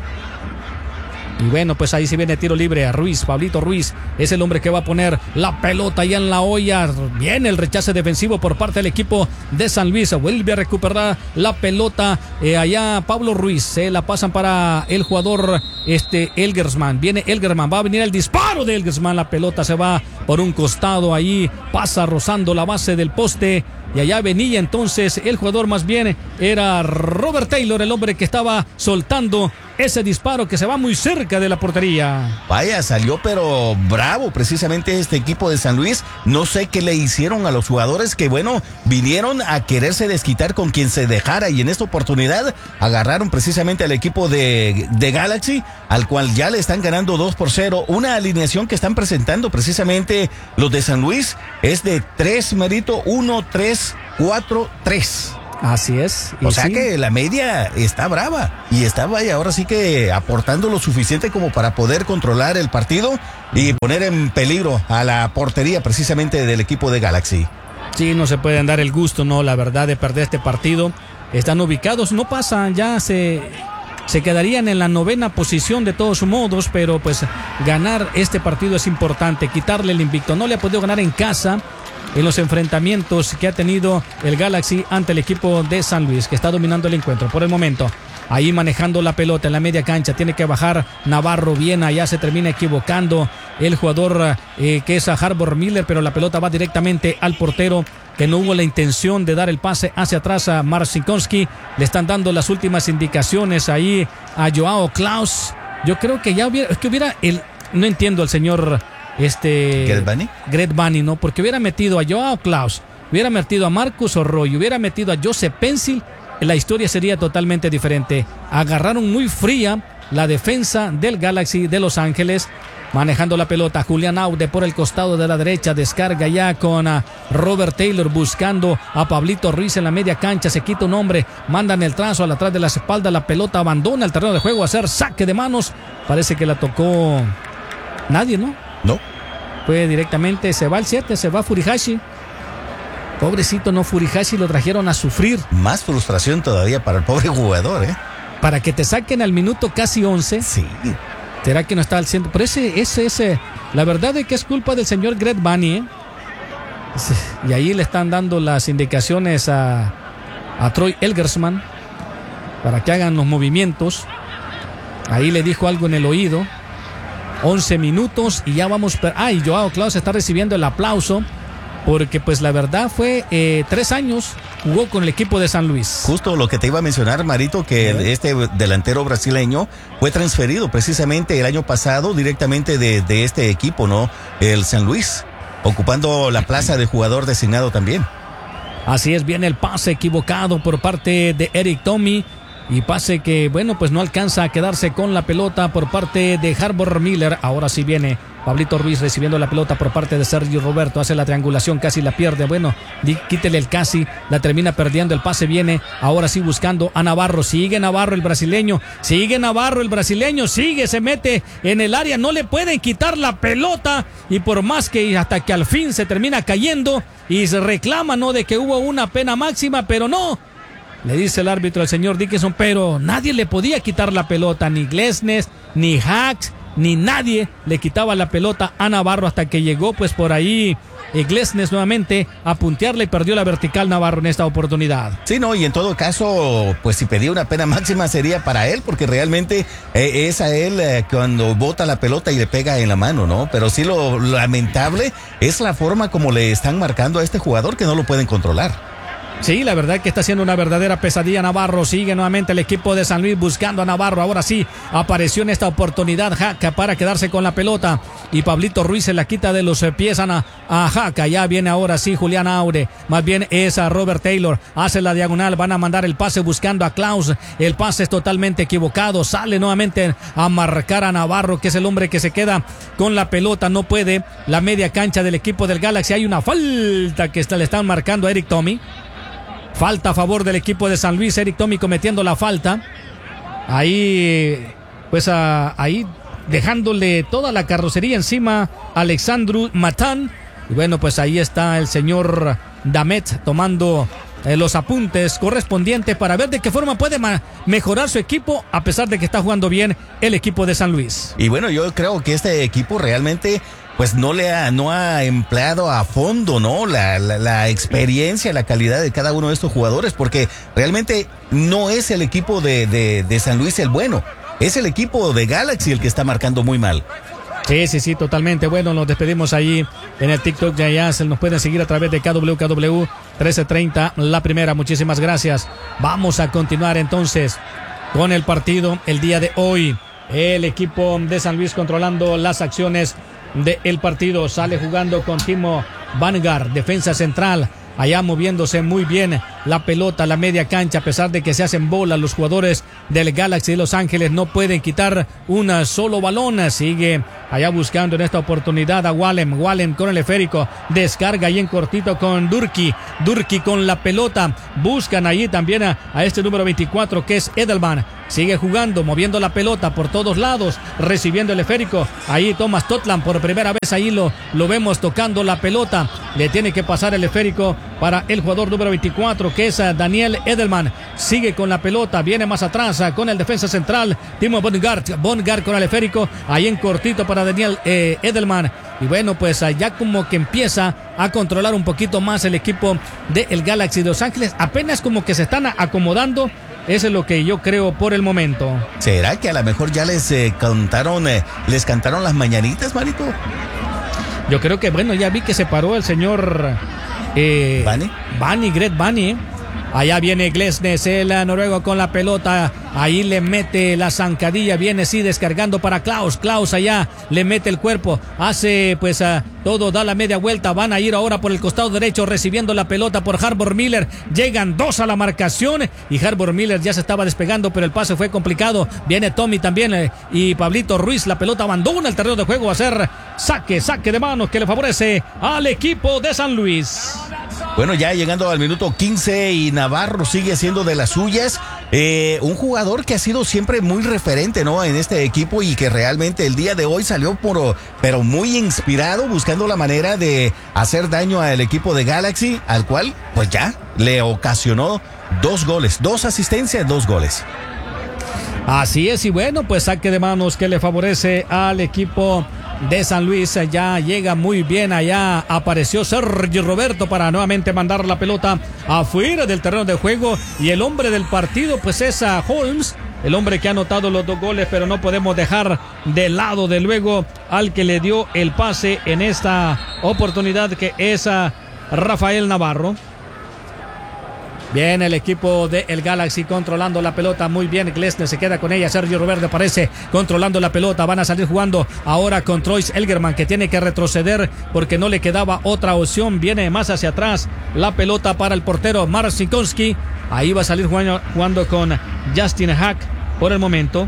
[SPEAKER 1] Y bueno, pues ahí se viene tiro libre a Ruiz. Pablito Ruiz es el hombre que va a poner la pelota ya en la olla. Viene el rechace defensivo por parte del equipo de San Luis. Vuelve a recuperar la pelota allá Pablo Ruiz. Se la pasan para el jugador Elgersman. Viene Elgersman, va a venir el disparo de Elgersman. La pelota se va por un costado ahí, pasa rozando la base del poste. Y allá venía entonces el jugador, más bien era Robert Taylor, el hombre que estaba soltando ese disparo que se va muy cerca de la portería.
[SPEAKER 19] Vaya, salió pero bravo precisamente este equipo de San Luis. No sé qué le hicieron a los jugadores que, bueno, vinieron a quererse desquitar con quien se dejara, y en esta oportunidad agarraron precisamente al equipo de Galaxy, al cual ya le están ganando 2-0. Una alineación que están presentando precisamente los de San Luis es de 3, Marito, 1, 3, 4, 3.
[SPEAKER 1] Así es.
[SPEAKER 19] O sea que la media está brava y está, vaya, ahora sí que aportando lo suficiente como para poder controlar el partido y poner en peligro a la portería precisamente del equipo de Galaxy.
[SPEAKER 1] Sí, no se pueden dar el gusto, no, la verdad, de perder este partido. Están ubicados, no pasan, ya se quedarían en la 9ª posición de todos modos, pero pues ganar este partido es importante, quitarle el invicto. No le ha podido ganar en casa en los enfrentamientos que ha tenido el Galaxy ante el equipo de San Luis, que está dominando el encuentro por el momento. Ahí manejando la pelota en la media cancha, tiene que bajar Navarro bien, allá se termina equivocando el jugador que es Harbor Miller, pero la pelota va directamente al portero, que no hubo la intención de dar el pase hacia atrás a Marcinkonski. Le están dando las últimas indicaciones ahí a Joao Klaus. Yo creo que ya hubiera no entiendo al señor
[SPEAKER 19] Greg
[SPEAKER 1] Vanney, ¿no? Porque hubiera metido a Joao Klaus, hubiera metido a Marcus Arroyo, hubiera metido a Joseph Pencil, la historia sería totalmente diferente. Agarraron muy fría la defensa del Galaxy de Los Ángeles, manejando la pelota. Julián Aude por el costado de la derecha, descarga ya con Robert Taylor, buscando a Pablito Ruiz en la media cancha, se quita un hombre, mandan el trazo al atrás de la espalda, la pelota abandona el terreno de juego a hacer saque de manos. Parece que la tocó nadie, ¿no?
[SPEAKER 19] No.
[SPEAKER 1] Fue directamente, se va el 7, se va Furihashi. Pobrecito, no, Furihashi lo trajeron a sufrir.
[SPEAKER 19] Más frustración todavía para el pobre jugador, ¿eh?
[SPEAKER 1] Para que te saquen al minuto casi 11.
[SPEAKER 19] Sí.
[SPEAKER 1] ¿Será que no está al centro? Pero ese, la verdad es que es culpa del señor Greg Vanney, ¿eh? Y ahí le están dando las indicaciones a Troy Elgersman para que hagan los movimientos. Ahí le dijo algo en el oído. 11 minutos y ya vamos. Y Joao Klaus está recibiendo el aplauso, porque pues la verdad fue 3 años jugó con el equipo de San Luis.
[SPEAKER 19] Justo lo que te iba a mencionar, Marito, que este delantero brasileño fue transferido precisamente el año pasado directamente de este equipo, ¿no? El San Luis, ocupando la plaza de jugador designado también.
[SPEAKER 1] Así es, viene el pase equivocado por parte de Eric Tommy. Y pase que, bueno, pues no alcanza a quedarse con la pelota por parte de Harbor Miller. Ahora sí viene Pablito Ruiz recibiendo la pelota por parte de Sergio Roberto. Hace la triangulación, casi la pierde. Bueno, quítele el casi, la termina perdiendo. El pase viene ahora sí buscando a Navarro. Sigue Navarro el brasileño. Sigue, se mete en el área. No le pueden quitar la pelota. Y por más que hasta que al fin se termina cayendo y se reclama, ¿no?, de que hubo una pena máxima, pero no. Le dice el árbitro al señor Dickinson, pero nadie le podía quitar la pelota, ni Glesnes, ni Hacks, ni nadie le quitaba la pelota a Navarro, hasta que llegó pues por ahí Glesnes nuevamente a puntearle y perdió la vertical Navarro en esta oportunidad.
[SPEAKER 19] Sí, no, y en todo caso, pues si pedía una pena máxima sería para él, porque realmente es a él cuando bota la pelota y le pega en la mano, ¿no? Pero sí, lo lamentable es la forma como le están marcando a este jugador, que no lo pueden controlar.
[SPEAKER 1] Sí, la verdad que está siendo una verdadera pesadilla Navarro. Sigue nuevamente el equipo de San Luis buscando a Navarro. Ahora sí, apareció en esta oportunidad Jaca para quedarse con la pelota. Y Pablito Ruiz se la quita de los pies a Jaca. Ya viene ahora sí Julián Aude. Más bien es a Robert Taylor. Hace la diagonal. Van a mandar el pase buscando a Klaus. El pase es totalmente equivocado. Sale nuevamente a marcar a Navarro, que es el hombre que se queda con la pelota. No puede la media cancha del equipo del Galaxy. Hay una falta que le están marcando a Eric Tommy. Falta a favor del equipo de San Luis. Eric Tommy cometiendo la falta. Ahí, pues ahí dejándole toda la carrocería encima a Alexandru Matán. Y bueno, pues ahí está el señor Damet tomando los apuntes correspondientes para ver de qué forma puede mejorar su equipo, a pesar de que está jugando bien el equipo de San Luis.
[SPEAKER 19] Y bueno, yo creo que este equipo realmente pues no ha empleado a fondo, ¿no? La experiencia, la calidad de cada uno de estos jugadores, porque realmente no es el equipo de San Luis el bueno, es el equipo de Galaxy el que está marcando muy mal.
[SPEAKER 1] Sí, totalmente. Bueno, nos despedimos ahí en el TikTok de Ayaz. Nos pueden seguir a través de KW 1330, la primera. Muchísimas gracias. Vamos a continuar entonces con el partido el día de hoy. El equipo de San Luis controlando las acciones del partido. Sale jugando con Timo Vanguard, defensa central. Allá moviéndose muy bien la pelota, la media cancha, a pesar de que se hacen bola los jugadores del Galaxy de Los Ángeles, no pueden quitar un solo balón. Sigue allá buscando en esta oportunidad a Wallem. Wallem con el esférico, descarga ahí en cortito con Durkee. Durkee con la pelota, buscan ahí también a este número 24 que es Edelman. Sigue jugando, moviendo la pelota por todos lados, recibiendo el esférico. Ahí Thomas Totland por primera vez, ahí lo vemos tocando la pelota. Le tiene que pasar el esférico para el jugador número 24, que es Daniel Edelman. Sigue con la pelota, viene más atrás con el defensa central, Timo Vanguard con el esférico, ahí en cortito para Daniel Edelman. Y bueno, pues ya como que empieza a controlar un poquito más el equipo del Galaxy de Los Ángeles. Apenas como que se están acomodando. Eso es lo que yo creo por el momento.
[SPEAKER 19] ¿Será que a lo mejor ya les cantaron las mañanitas, Marito?
[SPEAKER 1] Yo creo que, bueno, ya vi que se paró el señor Greg Vanney. Allá viene Glesnes, el noruego con la pelota. Ahí le mete la zancadilla. Viene sí descargando para Klaus. Klaus allá le mete el cuerpo. Hace pues todo, da la media vuelta. Van a ir ahora por el costado derecho recibiendo la pelota por Harbor Miller. Llegan dos a la marcación y Harbor Miller ya se estaba despegando, pero el pase fue complicado. Viene Tommy también y Pablito Ruiz. La pelota abandona el terreno de juego. Va a ser saque de manos que le favorece al equipo de San Luis.
[SPEAKER 19] Bueno, ya llegando al minuto 15 y Navarro sigue siendo de las suyas. Un jugador que ha sido siempre muy referente, ¿no?, en este equipo y que realmente el día de hoy salió pero muy inspirado, buscando la manera de hacer daño al equipo de Galaxy, al cual pues ya le ocasionó 2 goles, 2 asistencias, 2 goles.
[SPEAKER 1] Así es, y bueno, pues saque de manos que le favorece al equipo de San Luis. Ya llega muy bien, allá apareció Sergio Roberto para nuevamente mandar la pelota afuera del terreno de juego, y el hombre del partido pues es a Holmes, el hombre que ha anotado los 2 goles, pero no podemos dejar de lado de luego al que le dio el pase en esta oportunidad, que es a Rafael Navarro. Bien, el equipo del Galaxy controlando la pelota muy bien. Glesner se queda con ella. Sergio Roberto aparece controlando la pelota. Van a salir jugando ahora con Troyes Elgerman, que tiene que retroceder porque no le quedaba otra opción. Viene más hacia atrás la pelota para el portero Marcinkonski. Ahí va a salir jugando con Justin Hack por el momento.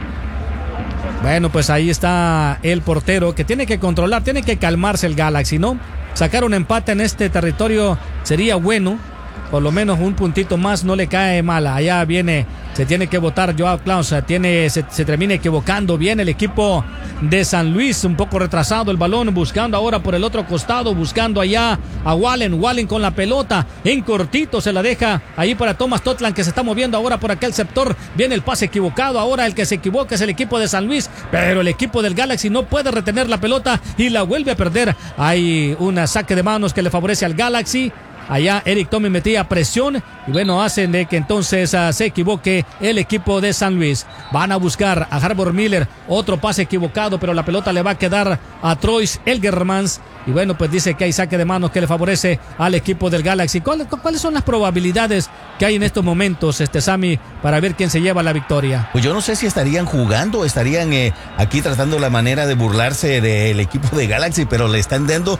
[SPEAKER 1] Bueno, pues ahí está el portero que tiene que controlar, tiene que calmarse el Galaxy, ¿no? Sacar un empate en este territorio sería bueno. Por lo menos un puntito más no le cae mal. Allá viene, se tiene que votar Joao Klaus, se termina equivocando. Viene el equipo de San Luis, un poco retrasado el balón, buscando ahora por el otro costado, buscando allá a Wallen. Wallen con la pelota, en cortito se la deja ahí para Thomas Totland, que se está moviendo ahora por aquel sector. Viene el pase equivocado, ahora el que se equivoca es el equipo de San Luis, pero el equipo del Galaxy no puede retener la pelota y la vuelve a perder. Hay un saque de manos que le favorece al Galaxy. Allá Eric Tommy metía presión y bueno, hacen de que entonces se equivoque el equipo de San Luis. Van a buscar a Harbor Miller, otro pase equivocado, pero la pelota le va a quedar a Troyes Elgermans. Y bueno, pues dice que hay saque de manos que le favorece al equipo del Galaxy. ¿Cuáles son las probabilidades que hay en estos momentos, Sammy, para ver quién se lleva la victoria?
[SPEAKER 19] Pues yo no sé si estarían jugando, estarían aquí tratando la manera de burlarse del equipo de Galaxy, pero le están dando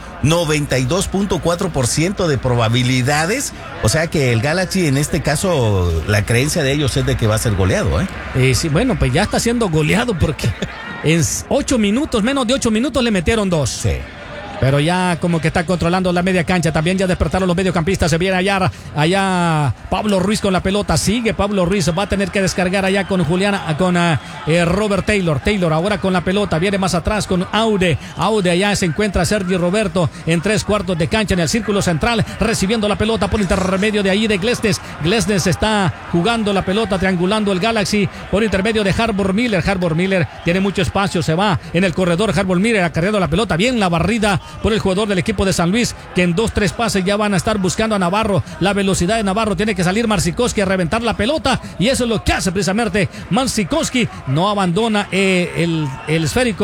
[SPEAKER 19] 92.4% de probabilidades. O sea que el Galaxy, en este caso, la creencia de ellos es de que va a ser goleado,
[SPEAKER 1] sí, bueno, pues ya está siendo goleado porque en 8 minutos, menos de 8 minutos le metieron 2.
[SPEAKER 19] Sí.
[SPEAKER 1] Pero ya como que está controlando la media cancha. También ya despertaron los mediocampistas. Se viene allá Pablo Ruiz con la pelota. Sigue Pablo Ruiz. Va a tener que descargar allá con Robert Taylor. Taylor ahora con la pelota. Viene más atrás con Aude. Allá se encuentra Sergio Roberto en 3/4 de cancha en el círculo central. Recibiendo la pelota por intermedio de ahí de Glesnes. Glesnes está jugando la pelota, triangulando el Galaxy por intermedio de Harbor Miller. Harbor Miller tiene mucho espacio. Se va en el corredor. Harbor Miller acarreando la pelota. Bien la barrida por el jugador del equipo de San Luis, que en 2-3 pases ya van a estar buscando a Navarro. La velocidad de Navarro, tiene que salir Marcinkonski a reventar la pelota, y eso es lo que hace precisamente Marcinkonski. No abandona el esférico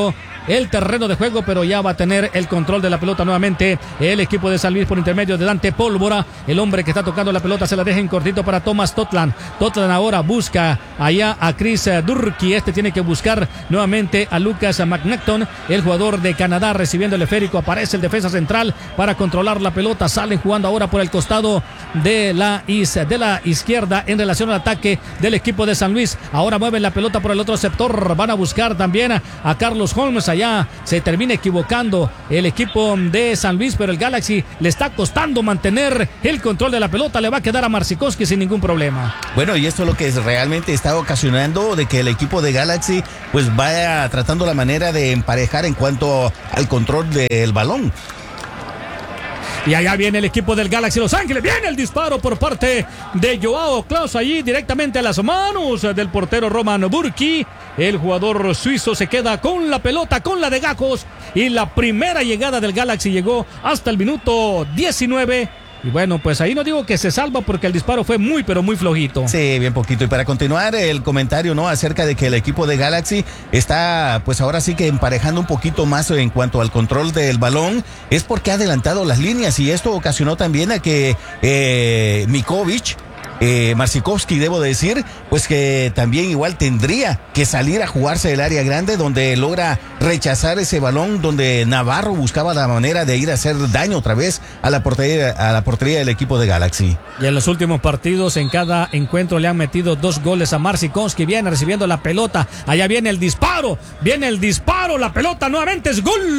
[SPEAKER 1] el terreno de juego, pero ya va a tener el control de la pelota nuevamente el equipo de San Luis por intermedio de Dante Pólvora. El hombre que está tocando la pelota se la deja en cortito para Thomas Totland. Totland ahora busca allá a Chris Durkee. Este tiene que buscar nuevamente a Lucas McNaughton, el jugador de Canadá, recibiendo el esférico. Aparece el defensa central para controlar la pelota. Sale jugando ahora por el costado de la izquierda en relación al ataque del equipo de San Luis. Ahora mueven la pelota por el otro sector. Van a buscar también a Carlos Holmes. Allá se termina equivocando el equipo de San Luis, pero el Galaxy le está costando mantener el control de la pelota. Le va a quedar a Marcinkowski sin ningún problema.
[SPEAKER 19] Bueno, y esto es lo que realmente está ocasionando de que el equipo de Galaxy pues vaya tratando la manera de emparejar en cuanto al control del balón.
[SPEAKER 1] Y allá viene el equipo del Galaxy Los Ángeles. Viene el disparo por parte de Joao Klaus allí directamente a las manos del portero Roman Burki. El jugador suizo se queda con la pelota, con la de gajos. Y la primera llegada del Galaxy llegó hasta el minuto 19. Y bueno, pues ahí no digo que se salva porque el disparo fue muy, pero muy flojito.
[SPEAKER 19] Sí, bien poquito. Y para continuar el comentario, ¿no? Acerca de que el equipo de Galaxy está, pues ahora sí que emparejando un poquito más en cuanto al control del balón, es porque ha adelantado las líneas y esto ocasionó también a que Mikovic, Marcinkowski, debo decir, pues que también igual tendría que salir a jugarse el área grande, donde logra rechazar ese balón, donde Navarro buscaba la manera de ir a hacer daño otra vez a la portería del equipo de Galaxy.
[SPEAKER 1] Y en los últimos partidos, en cada encuentro le han metido 2 goles a Marcinkowski. Viene recibiendo la pelota, allá viene el disparo, la pelota nuevamente es gol.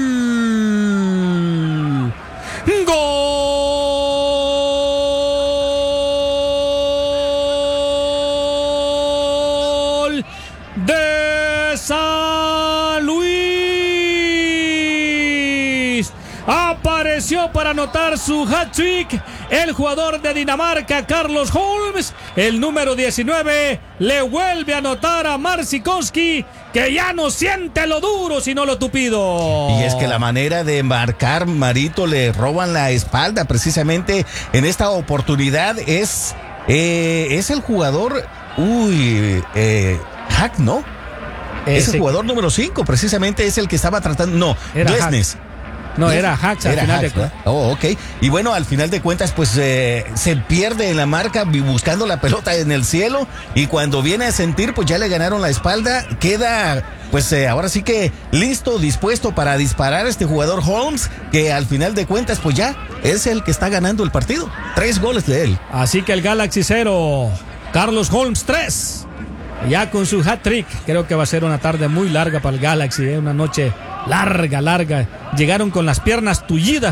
[SPEAKER 1] De San Luis. Apareció para anotar su hat-trick el jugador de Dinamarca, Carlos Holmes. El número 19 le vuelve a anotar a Marcinkowski, que ya no siente lo duro sino lo tupido.
[SPEAKER 19] Y es que la manera de marcar, Marito, le roban la espalda precisamente en esta oportunidad. Es el jugador Hack, ¿no? Es el jugador número 5, precisamente es el que estaba tratando. No, Glesnes.
[SPEAKER 1] No, era Hacks al final de cuentas.
[SPEAKER 19] Oh, ok. Y bueno, al final de cuentas, pues se pierde en la marca buscando la pelota en el cielo. Y cuando viene a sentir, pues ya le ganaron la espalda. Queda, pues ahora sí que listo, dispuesto para disparar este jugador Holmes, que al final de cuentas, pues ya es el que está ganando el partido. 3 goles de él.
[SPEAKER 1] Así que el Galaxy 0, Carlos Holmes 3. Ya con su hat-trick. Creo que va a ser una tarde muy larga para el Galaxy, una noche larga. Llegaron con las piernas tullidas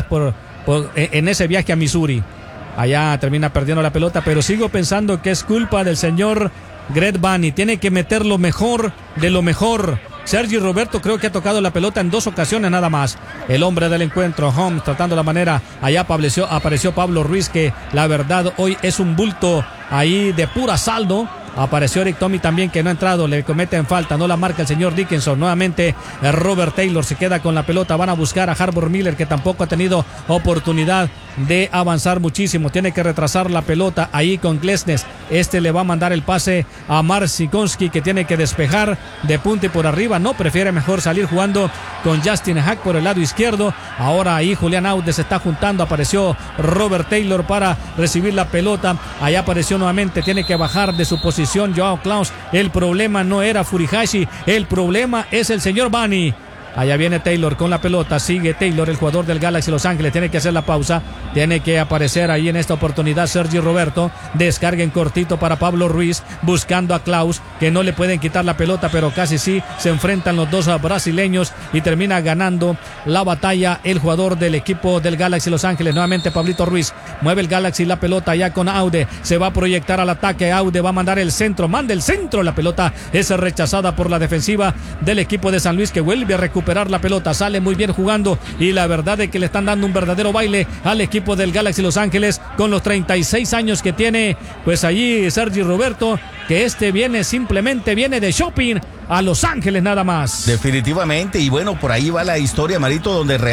[SPEAKER 1] en ese viaje a Missouri. Allá termina perdiendo la pelota, pero sigo pensando que es culpa del señor Greg Vanney. Tiene que meter lo mejor de lo mejor. Sergi Roberto creo que ha tocado la pelota en 2 ocasiones nada más. El hombre del encuentro, Holmes, tratando la manera. Allá apareció Pablo Ruiz, que la verdad hoy es un bulto ahí de pura saldo. Apareció Eric Tommy también, que no ha entrado, le cometen falta, no la marca el señor Dickinson. Nuevamente Robert Taylor se queda con la pelota. Van a buscar a Harbour Miller, que tampoco ha tenido oportunidad de avanzar muchísimo. Tiene que retrasar la pelota ahí con Glesnes. Este le va a mandar el pase a Marcinkowski, que tiene que despejar de punta y por arriba. No, prefiere mejor salir jugando con Justin Hack por el lado izquierdo. Ahora ahí Julián Aude se está juntando. Apareció Robert Taylor para recibir la pelota. Allá apareció nuevamente, tiene que bajar de su posición Joao Klaus. El problema no era Furihashi, el problema es el señor Vanney. Allá viene Taylor con la pelota, sigue Taylor, el jugador del Galaxy Los Ángeles, tiene que hacer la pausa, tiene que aparecer ahí en esta oportunidad Sergi Roberto, descarga en cortito para Pablo Ruiz, buscando a Klaus, que no le pueden quitar la pelota, pero casi sí, se enfrentan los dos brasileños y termina ganando la batalla el jugador del equipo del Galaxy Los Ángeles. Nuevamente Pablito Ruiz, mueve el Galaxy la pelota ya con Aude, se va a proyectar al ataque, Aude va a mandar el centro, manda el centro, la pelota es rechazada por la defensiva del equipo de San Luis, que vuelve a recuperar la pelota, sale muy bien jugando y la verdad es que le están dando un verdadero baile al equipo del Galaxy Los Ángeles con los 36 años que tiene pues allí Sergi Roberto, que simplemente viene de shopping a Los Ángeles nada más.
[SPEAKER 19] Definitivamente, y bueno, por ahí va la historia, Marito,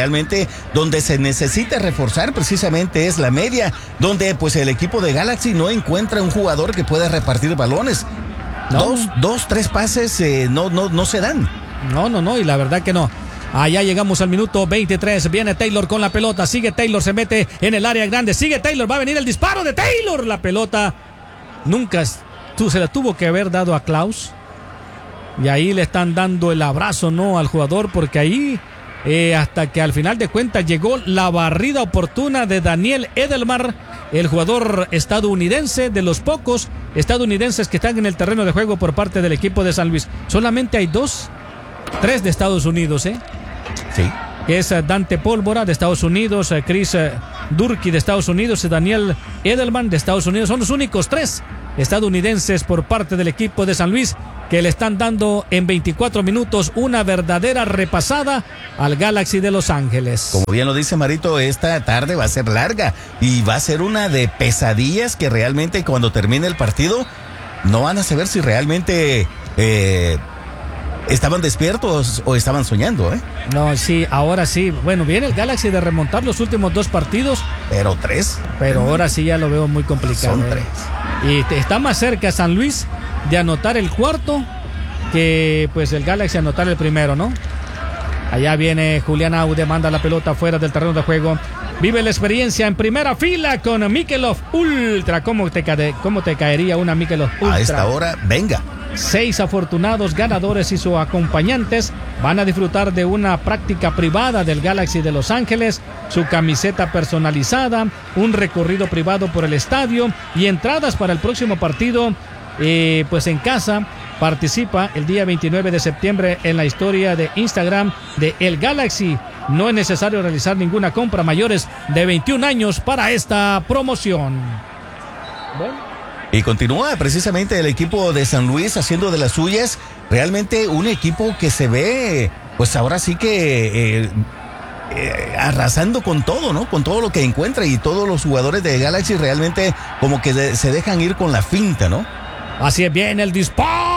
[SPEAKER 19] donde se necesita reforzar precisamente es la media, donde pues el equipo de Galaxy no encuentra un jugador que pueda repartir balones. No. Dos, 3 pases no se dan.
[SPEAKER 1] No, y la verdad que no. Allá llegamos al minuto 23. Viene Taylor con la pelota. Sigue Taylor, se mete en el área grande. Sigue Taylor, va a venir el disparo de Taylor. La pelota nunca se la tuvo que haber dado a Klaus. Y ahí le están dando el abrazo, ¿no?, al jugador, porque ahí hasta que al final de cuentas llegó la barrida oportuna de Daniel Edelman, el jugador estadounidense, de los pocos estadounidenses que están en el terreno de juego por parte del equipo de San Luis. Solamente hay 3 de Estados Unidos, Sí. Que es Dante Pólvora de Estados Unidos, Chris Durkee de Estados Unidos y Daniel Edelman de Estados Unidos. Son los únicos 3 estadounidenses por parte del equipo de San Luis que le están dando en 24 minutos una verdadera repasada al Galaxy de Los Ángeles.
[SPEAKER 19] Como bien lo dice Marito, esta tarde va a ser larga y va a ser una de pesadillas que realmente cuando termine el partido no van a saber si realmente estaban despiertos o estaban soñando,
[SPEAKER 1] No, sí, ahora sí. Bueno, viene el Galaxy de remontar los últimos 2 partidos.
[SPEAKER 19] Pero 3.
[SPEAKER 1] Pero ahora sí ya lo veo muy complicado.
[SPEAKER 19] Son 3.
[SPEAKER 1] Y está más cerca San Luis de anotar el cuarto que pues el Galaxy anotar el primero, ¿no? Allá viene Julián Aude, manda la pelota fuera del terreno de juego. Vive la experiencia en primera fila con Mikelov Ultra. ¿Cómo te caería una Mikelov Ultra?
[SPEAKER 19] A esta hora, venga.
[SPEAKER 1] 6 afortunados ganadores y sus acompañantes van a disfrutar de una práctica privada del Galaxy de Los Ángeles, su camiseta personalizada, un recorrido privado por el estadio y entradas para el próximo partido, pues en casa. Participa el día 29 de septiembre en la historia de Instagram de El Galaxy. No es necesario realizar ninguna compra mayores de 21 años para esta promoción. Bueno.
[SPEAKER 19] Y continúa precisamente el equipo de San Luis haciendo de las suyas. Realmente un equipo que se ve, pues ahora sí que arrasando con todo, ¿no? Con todo lo que encuentra, y todos los jugadores de Galaxy realmente como que se dejan ir con la finta, ¿no?
[SPEAKER 1] Así es, bien el disparo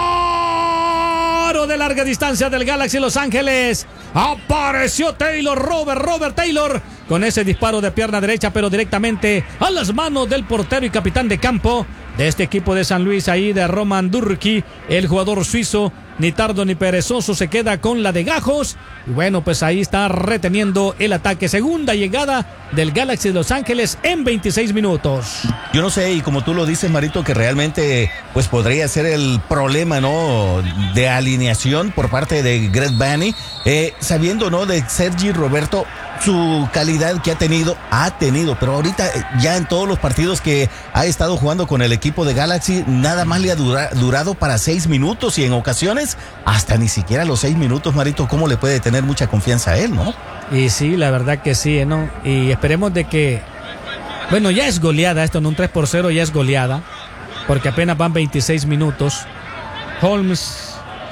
[SPEAKER 1] de larga distancia del Galaxy Los Ángeles. Apareció Taylor, Robert Taylor, con ese disparo de pierna derecha, pero directamente a las manos del portero y capitán de campo de este equipo de San Luis, ahí de Roman Durkee, el jugador suizo. Ni tardo ni perezoso se queda con la de gajos. Y bueno, pues ahí está reteniendo el ataque. Segunda llegada del Galaxy de Los Ángeles en 26 minutos.
[SPEAKER 19] Yo no sé, y como tú lo dices, Marito, que realmente pues podría ser el problema, ¿no?, de alineación por parte de Greg Vanney, sabiendo, ¿no?, de Sergi Roberto, su calidad que ha tenido, pero ahorita ya en todos los partidos que ha estado jugando con el equipo de Galaxy, nada más le ha durado para 6 minutos y en ocasiones hasta ni siquiera los 6 minutos, Marito. ¿Cómo le puede tener mucha confianza a él, no?
[SPEAKER 1] Y sí, la verdad que sí, ¿no? Y esperemos de que, bueno, ya es goleada esto, en un 3-0 ya es goleada, porque apenas van 26 minutos. Holmes,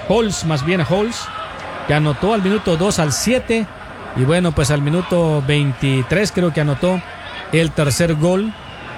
[SPEAKER 1] que anotó al minuto 2 al 7. Y bueno, pues al minuto 23 creo que anotó el tercer gol.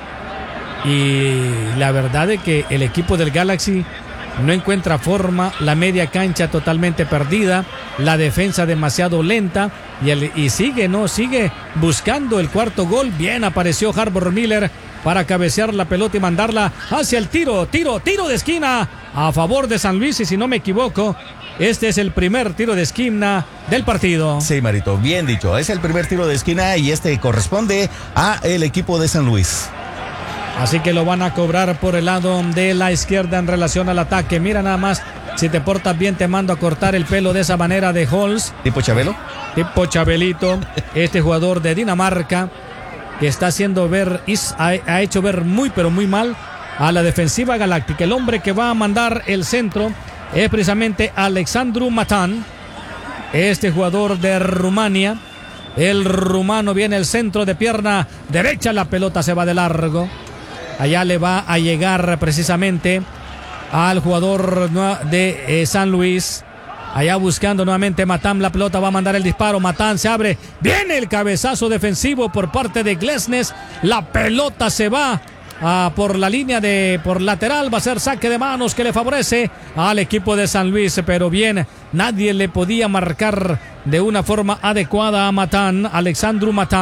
[SPEAKER 1] Y la verdad es que el equipo del Galaxy no encuentra forma, la media cancha totalmente perdida, la defensa demasiado lenta y sigue buscando el cuarto gol. Bien apareció Harbour Miller para cabecear la pelota y mandarla hacia el tiro de esquina a favor de San Luis, y si no me equivoco, este es el primer tiro de esquina del partido.
[SPEAKER 19] Sí, Marito, bien dicho. Es el primer tiro de esquina y este corresponde a el equipo de San Luis.
[SPEAKER 1] Así que lo van a cobrar por el lado de la izquierda en relación al ataque. Mira nada más, si te portas bien te mando a cortar el pelo de esa manera de Holmes.
[SPEAKER 19] ¿Tipo Chabelo?
[SPEAKER 1] Tipo Chabelito, este jugador de Dinamarca que está haciendo ver, ha hecho ver muy pero muy mal a la defensiva galáctica. El hombre que va a mandar el centro es precisamente Alexandru Matan, este jugador de Rumania. El rumano viene el centro de pierna derecha, la pelota se va de largo. Allá le va a llegar precisamente al jugador de San Luis. Allá buscando nuevamente Matan, la pelota va a mandar el disparo. Matan se abre, viene el cabezazo defensivo por parte de Glesnes. La pelota se va por la línea por lateral, va a ser saque de manos que le favorece al equipo de San Luis, pero bien, nadie le podía marcar de una forma adecuada a Matan, Alexandru Matan,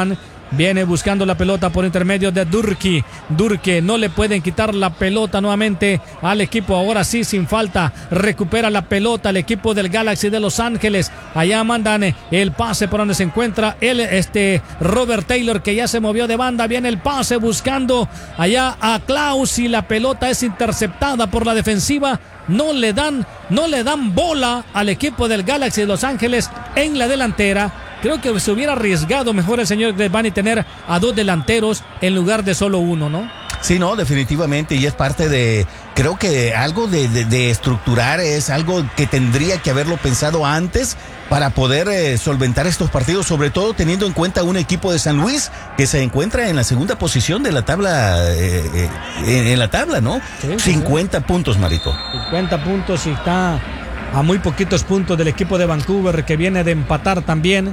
[SPEAKER 1] Viene buscando la pelota por intermedio de Durkee. Durkee, no le pueden quitar la pelota nuevamente al equipo. Ahora sí, sin falta. Recupera la pelota el equipo del Galaxy de Los Ángeles. Allá mandan el pase por donde se encuentra Robert Taylor, que ya se movió de banda. Viene el pase buscando allá a Klaus y la pelota es interceptada por la defensiva. No le dan bola al equipo del Galaxy de Los Ángeles en la delantera. Creo que se hubiera arriesgado mejor el señor Gresbani tener a 2 delanteros en lugar de solo uno, ¿no?
[SPEAKER 19] Sí, no, definitivamente, y es parte de, creo que algo de estructurar, es algo que tendría que haberlo pensado antes para poder solventar estos partidos, sobre todo teniendo en cuenta un equipo de San Luis que se encuentra en la segunda posición de la tabla, en la tabla, ¿no? Sí, 50 puntos, Marito. 50 puntos y está a muy poquitos puntos del equipo de Vancouver, que viene de empatar también.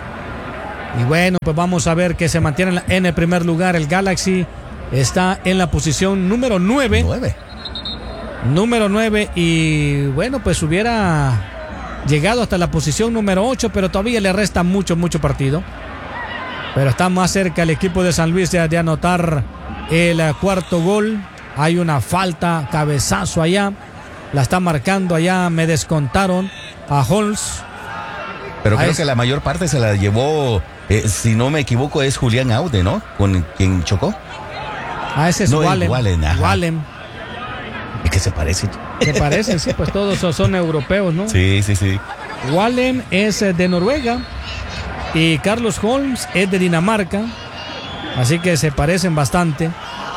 [SPEAKER 1] Y bueno, pues vamos a ver que se mantiene en el primer lugar. El Galaxy está en la posición número 9. Número 9 y bueno, pues hubiera llegado hasta la posición número 8, pero todavía le resta mucho partido. Pero está más cerca el equipo de San Luis de anotar el cuarto gol. Hay una falta, cabezazo allá. La está marcando allá, me descontaron a Holmes.
[SPEAKER 19] Pero creo que la mayor parte se la llevó, si no me equivoco, es Julián Aude, ¿no? Con quien chocó.
[SPEAKER 1] Ese es Wallen. Wallen.
[SPEAKER 19] ¿Y qué se parece?
[SPEAKER 1] Se parecen, sí, pues todos son europeos, ¿no?
[SPEAKER 19] Sí.
[SPEAKER 1] Wallen es de Noruega y Carlos Holmes es de Dinamarca. Así que se parecen bastante.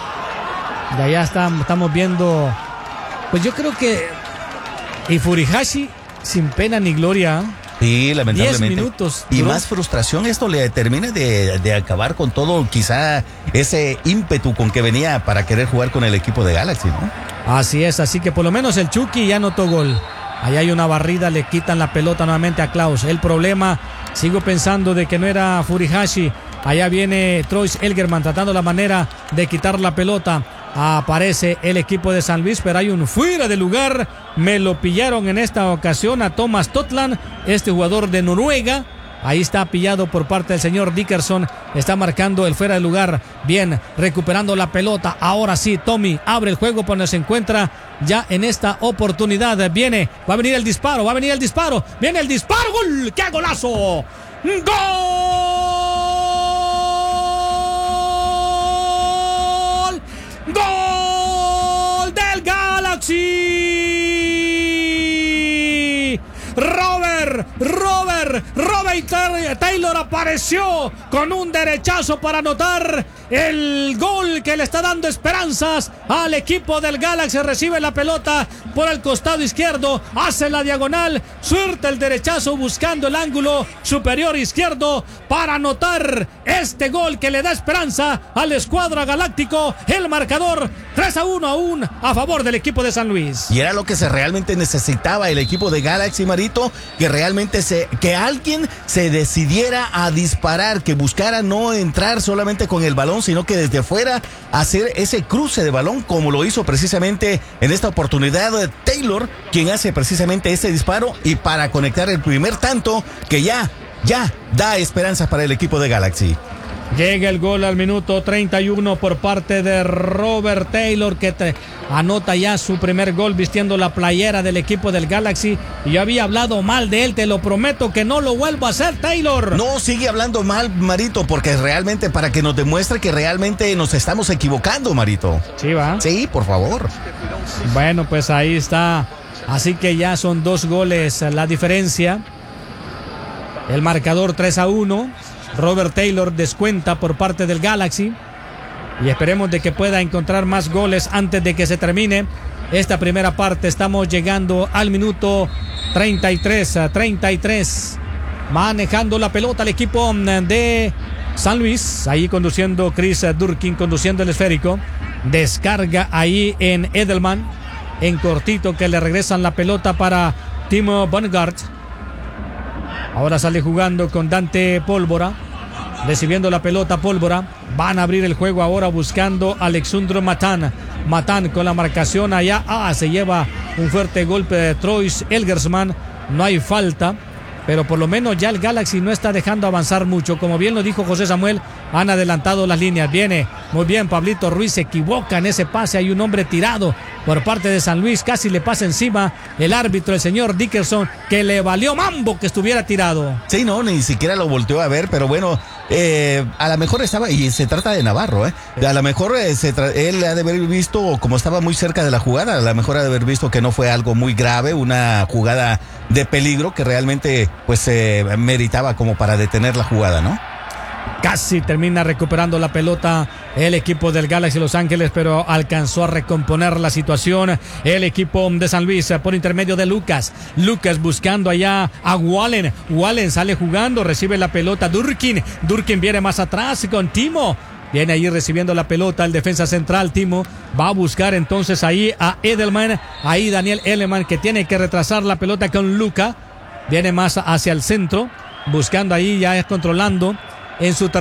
[SPEAKER 1] De allá estamos viendo. Pues yo creo que Furihashi sin pena ni gloria.
[SPEAKER 19] Sí, lamentablemente.
[SPEAKER 1] 10 minutos.
[SPEAKER 19] Y más frustración, esto le termina de acabar con todo, quizá ese ímpetu con que venía para querer jugar con el equipo de Galaxy, ¿no?
[SPEAKER 1] Así es, así que por lo menos el Chucky ya anotó gol. Ahí hay una barrida, le quitan la pelota nuevamente a Klaus. El problema, sigo pensando de que no era Furihashi. Allá viene Troy Elgerman tratando la manera de quitar la pelota. Aparece el equipo de San Luis, pero hay un fuera de lugar. Me lo pillaron en esta ocasión a Thomas Totland, este jugador de Noruega. Ahí está pillado por parte del señor Dickerson. Está marcando el fuera de lugar. Bien, recuperando la pelota. Ahora sí, Tommy abre el juego por donde se encuentra ya en esta oportunidad. Va a venir el disparo. Viene el disparo. ¡Gol! ¡Qué golazo! ¡Gol del Galaxy! Robert Taylor apareció con un derechazo para anotar el gol que le está dando esperanzas al equipo del Galaxy. Recibe la pelota por el costado izquierdo, hace la diagonal, suelta el derechazo buscando el ángulo superior izquierdo para anotar este gol que le da esperanza al escuadra galáctico. El marcador 3-1 aún a favor del equipo de San Luis.
[SPEAKER 19] Y era lo que realmente necesitaba el equipo de Galaxy, Marito, que realmente que alguien se decidiera a disparar, que buscara no entrar solamente con el balón, sino que desde fuera hacer ese cruce de balón, como lo hizo precisamente en esta oportunidad Taylor, quien hace precisamente ese disparo y para conectar el primer tanto que ya da esperanzas para el equipo de Galaxy.
[SPEAKER 1] Llega el gol al minuto 31 por parte de Robert Taylor, que anota ya su primer gol vistiendo la playera del equipo del Galaxy. Y yo había hablado mal de él, te lo prometo que no lo vuelvo a hacer, Taylor.
[SPEAKER 19] No, sigue hablando mal, Marito, porque realmente para que nos demuestre que realmente nos estamos equivocando, Marito.
[SPEAKER 1] Sí, va.
[SPEAKER 19] Sí, por favor.
[SPEAKER 1] Bueno, pues ahí está. Así que ya son 2 goles la diferencia. El marcador 3-1. Robert Taylor descuenta por parte del Galaxy y esperemos de que pueda encontrar más goles antes de que se termine esta primera parte. Estamos llegando al minuto 33. Manejando la pelota el equipo de San Luis, ahí conduciendo Chris Durkin, conduciendo el esférico. Descarga ahí en Edelman, en cortito, que le regresan la pelota para Timo Bongard. Ahora sale jugando con Dante Pólvora, recibiendo la pelota Pólvora. Van a abrir el juego ahora buscando a Alexandro Matán con la marcación allá. Se lleva un fuerte golpe de Troy Elgersman. No hay falta. pero por lo menos ya el Galaxy no está dejando avanzar mucho. Como bien lo dijo José Samuel, han adelantado las líneas. Viene muy bien Pablito Ruiz, se equivoca en ese pase. Hay un hombre tirado por parte de San Luis, casi le pasa encima el árbitro, el señor Dickerson, que le valió mambo que estuviera tirado.
[SPEAKER 19] Sí, no, ni siquiera lo volteó a ver, pero bueno, a lo mejor estaba, y se trata de Navarro, a lo mejor él ha de haber visto, como estaba muy cerca de la jugada, a lo mejor ha de haber visto que no fue algo muy grave, una jugada de peligro que realmente pues meritaba como para detener la jugada, ¿no?
[SPEAKER 1] Casi termina recuperando la pelota el equipo del Galaxy Los Ángeles, pero alcanzó a recomponer la situación el equipo de San Luis por intermedio de Lucas. Lucas buscando allá a Wallen. Wallen sale jugando, recibe la pelota Durkin. Durkin viene más atrás con Timo. Viene ahí recibiendo la pelota el defensa central, Timo. Va a buscar entonces ahí a Edelman. Ahí Daniel Edelman, que tiene que retrasar la pelota con Luca. Viene más hacia el centro, buscando ahí, ya controlando en su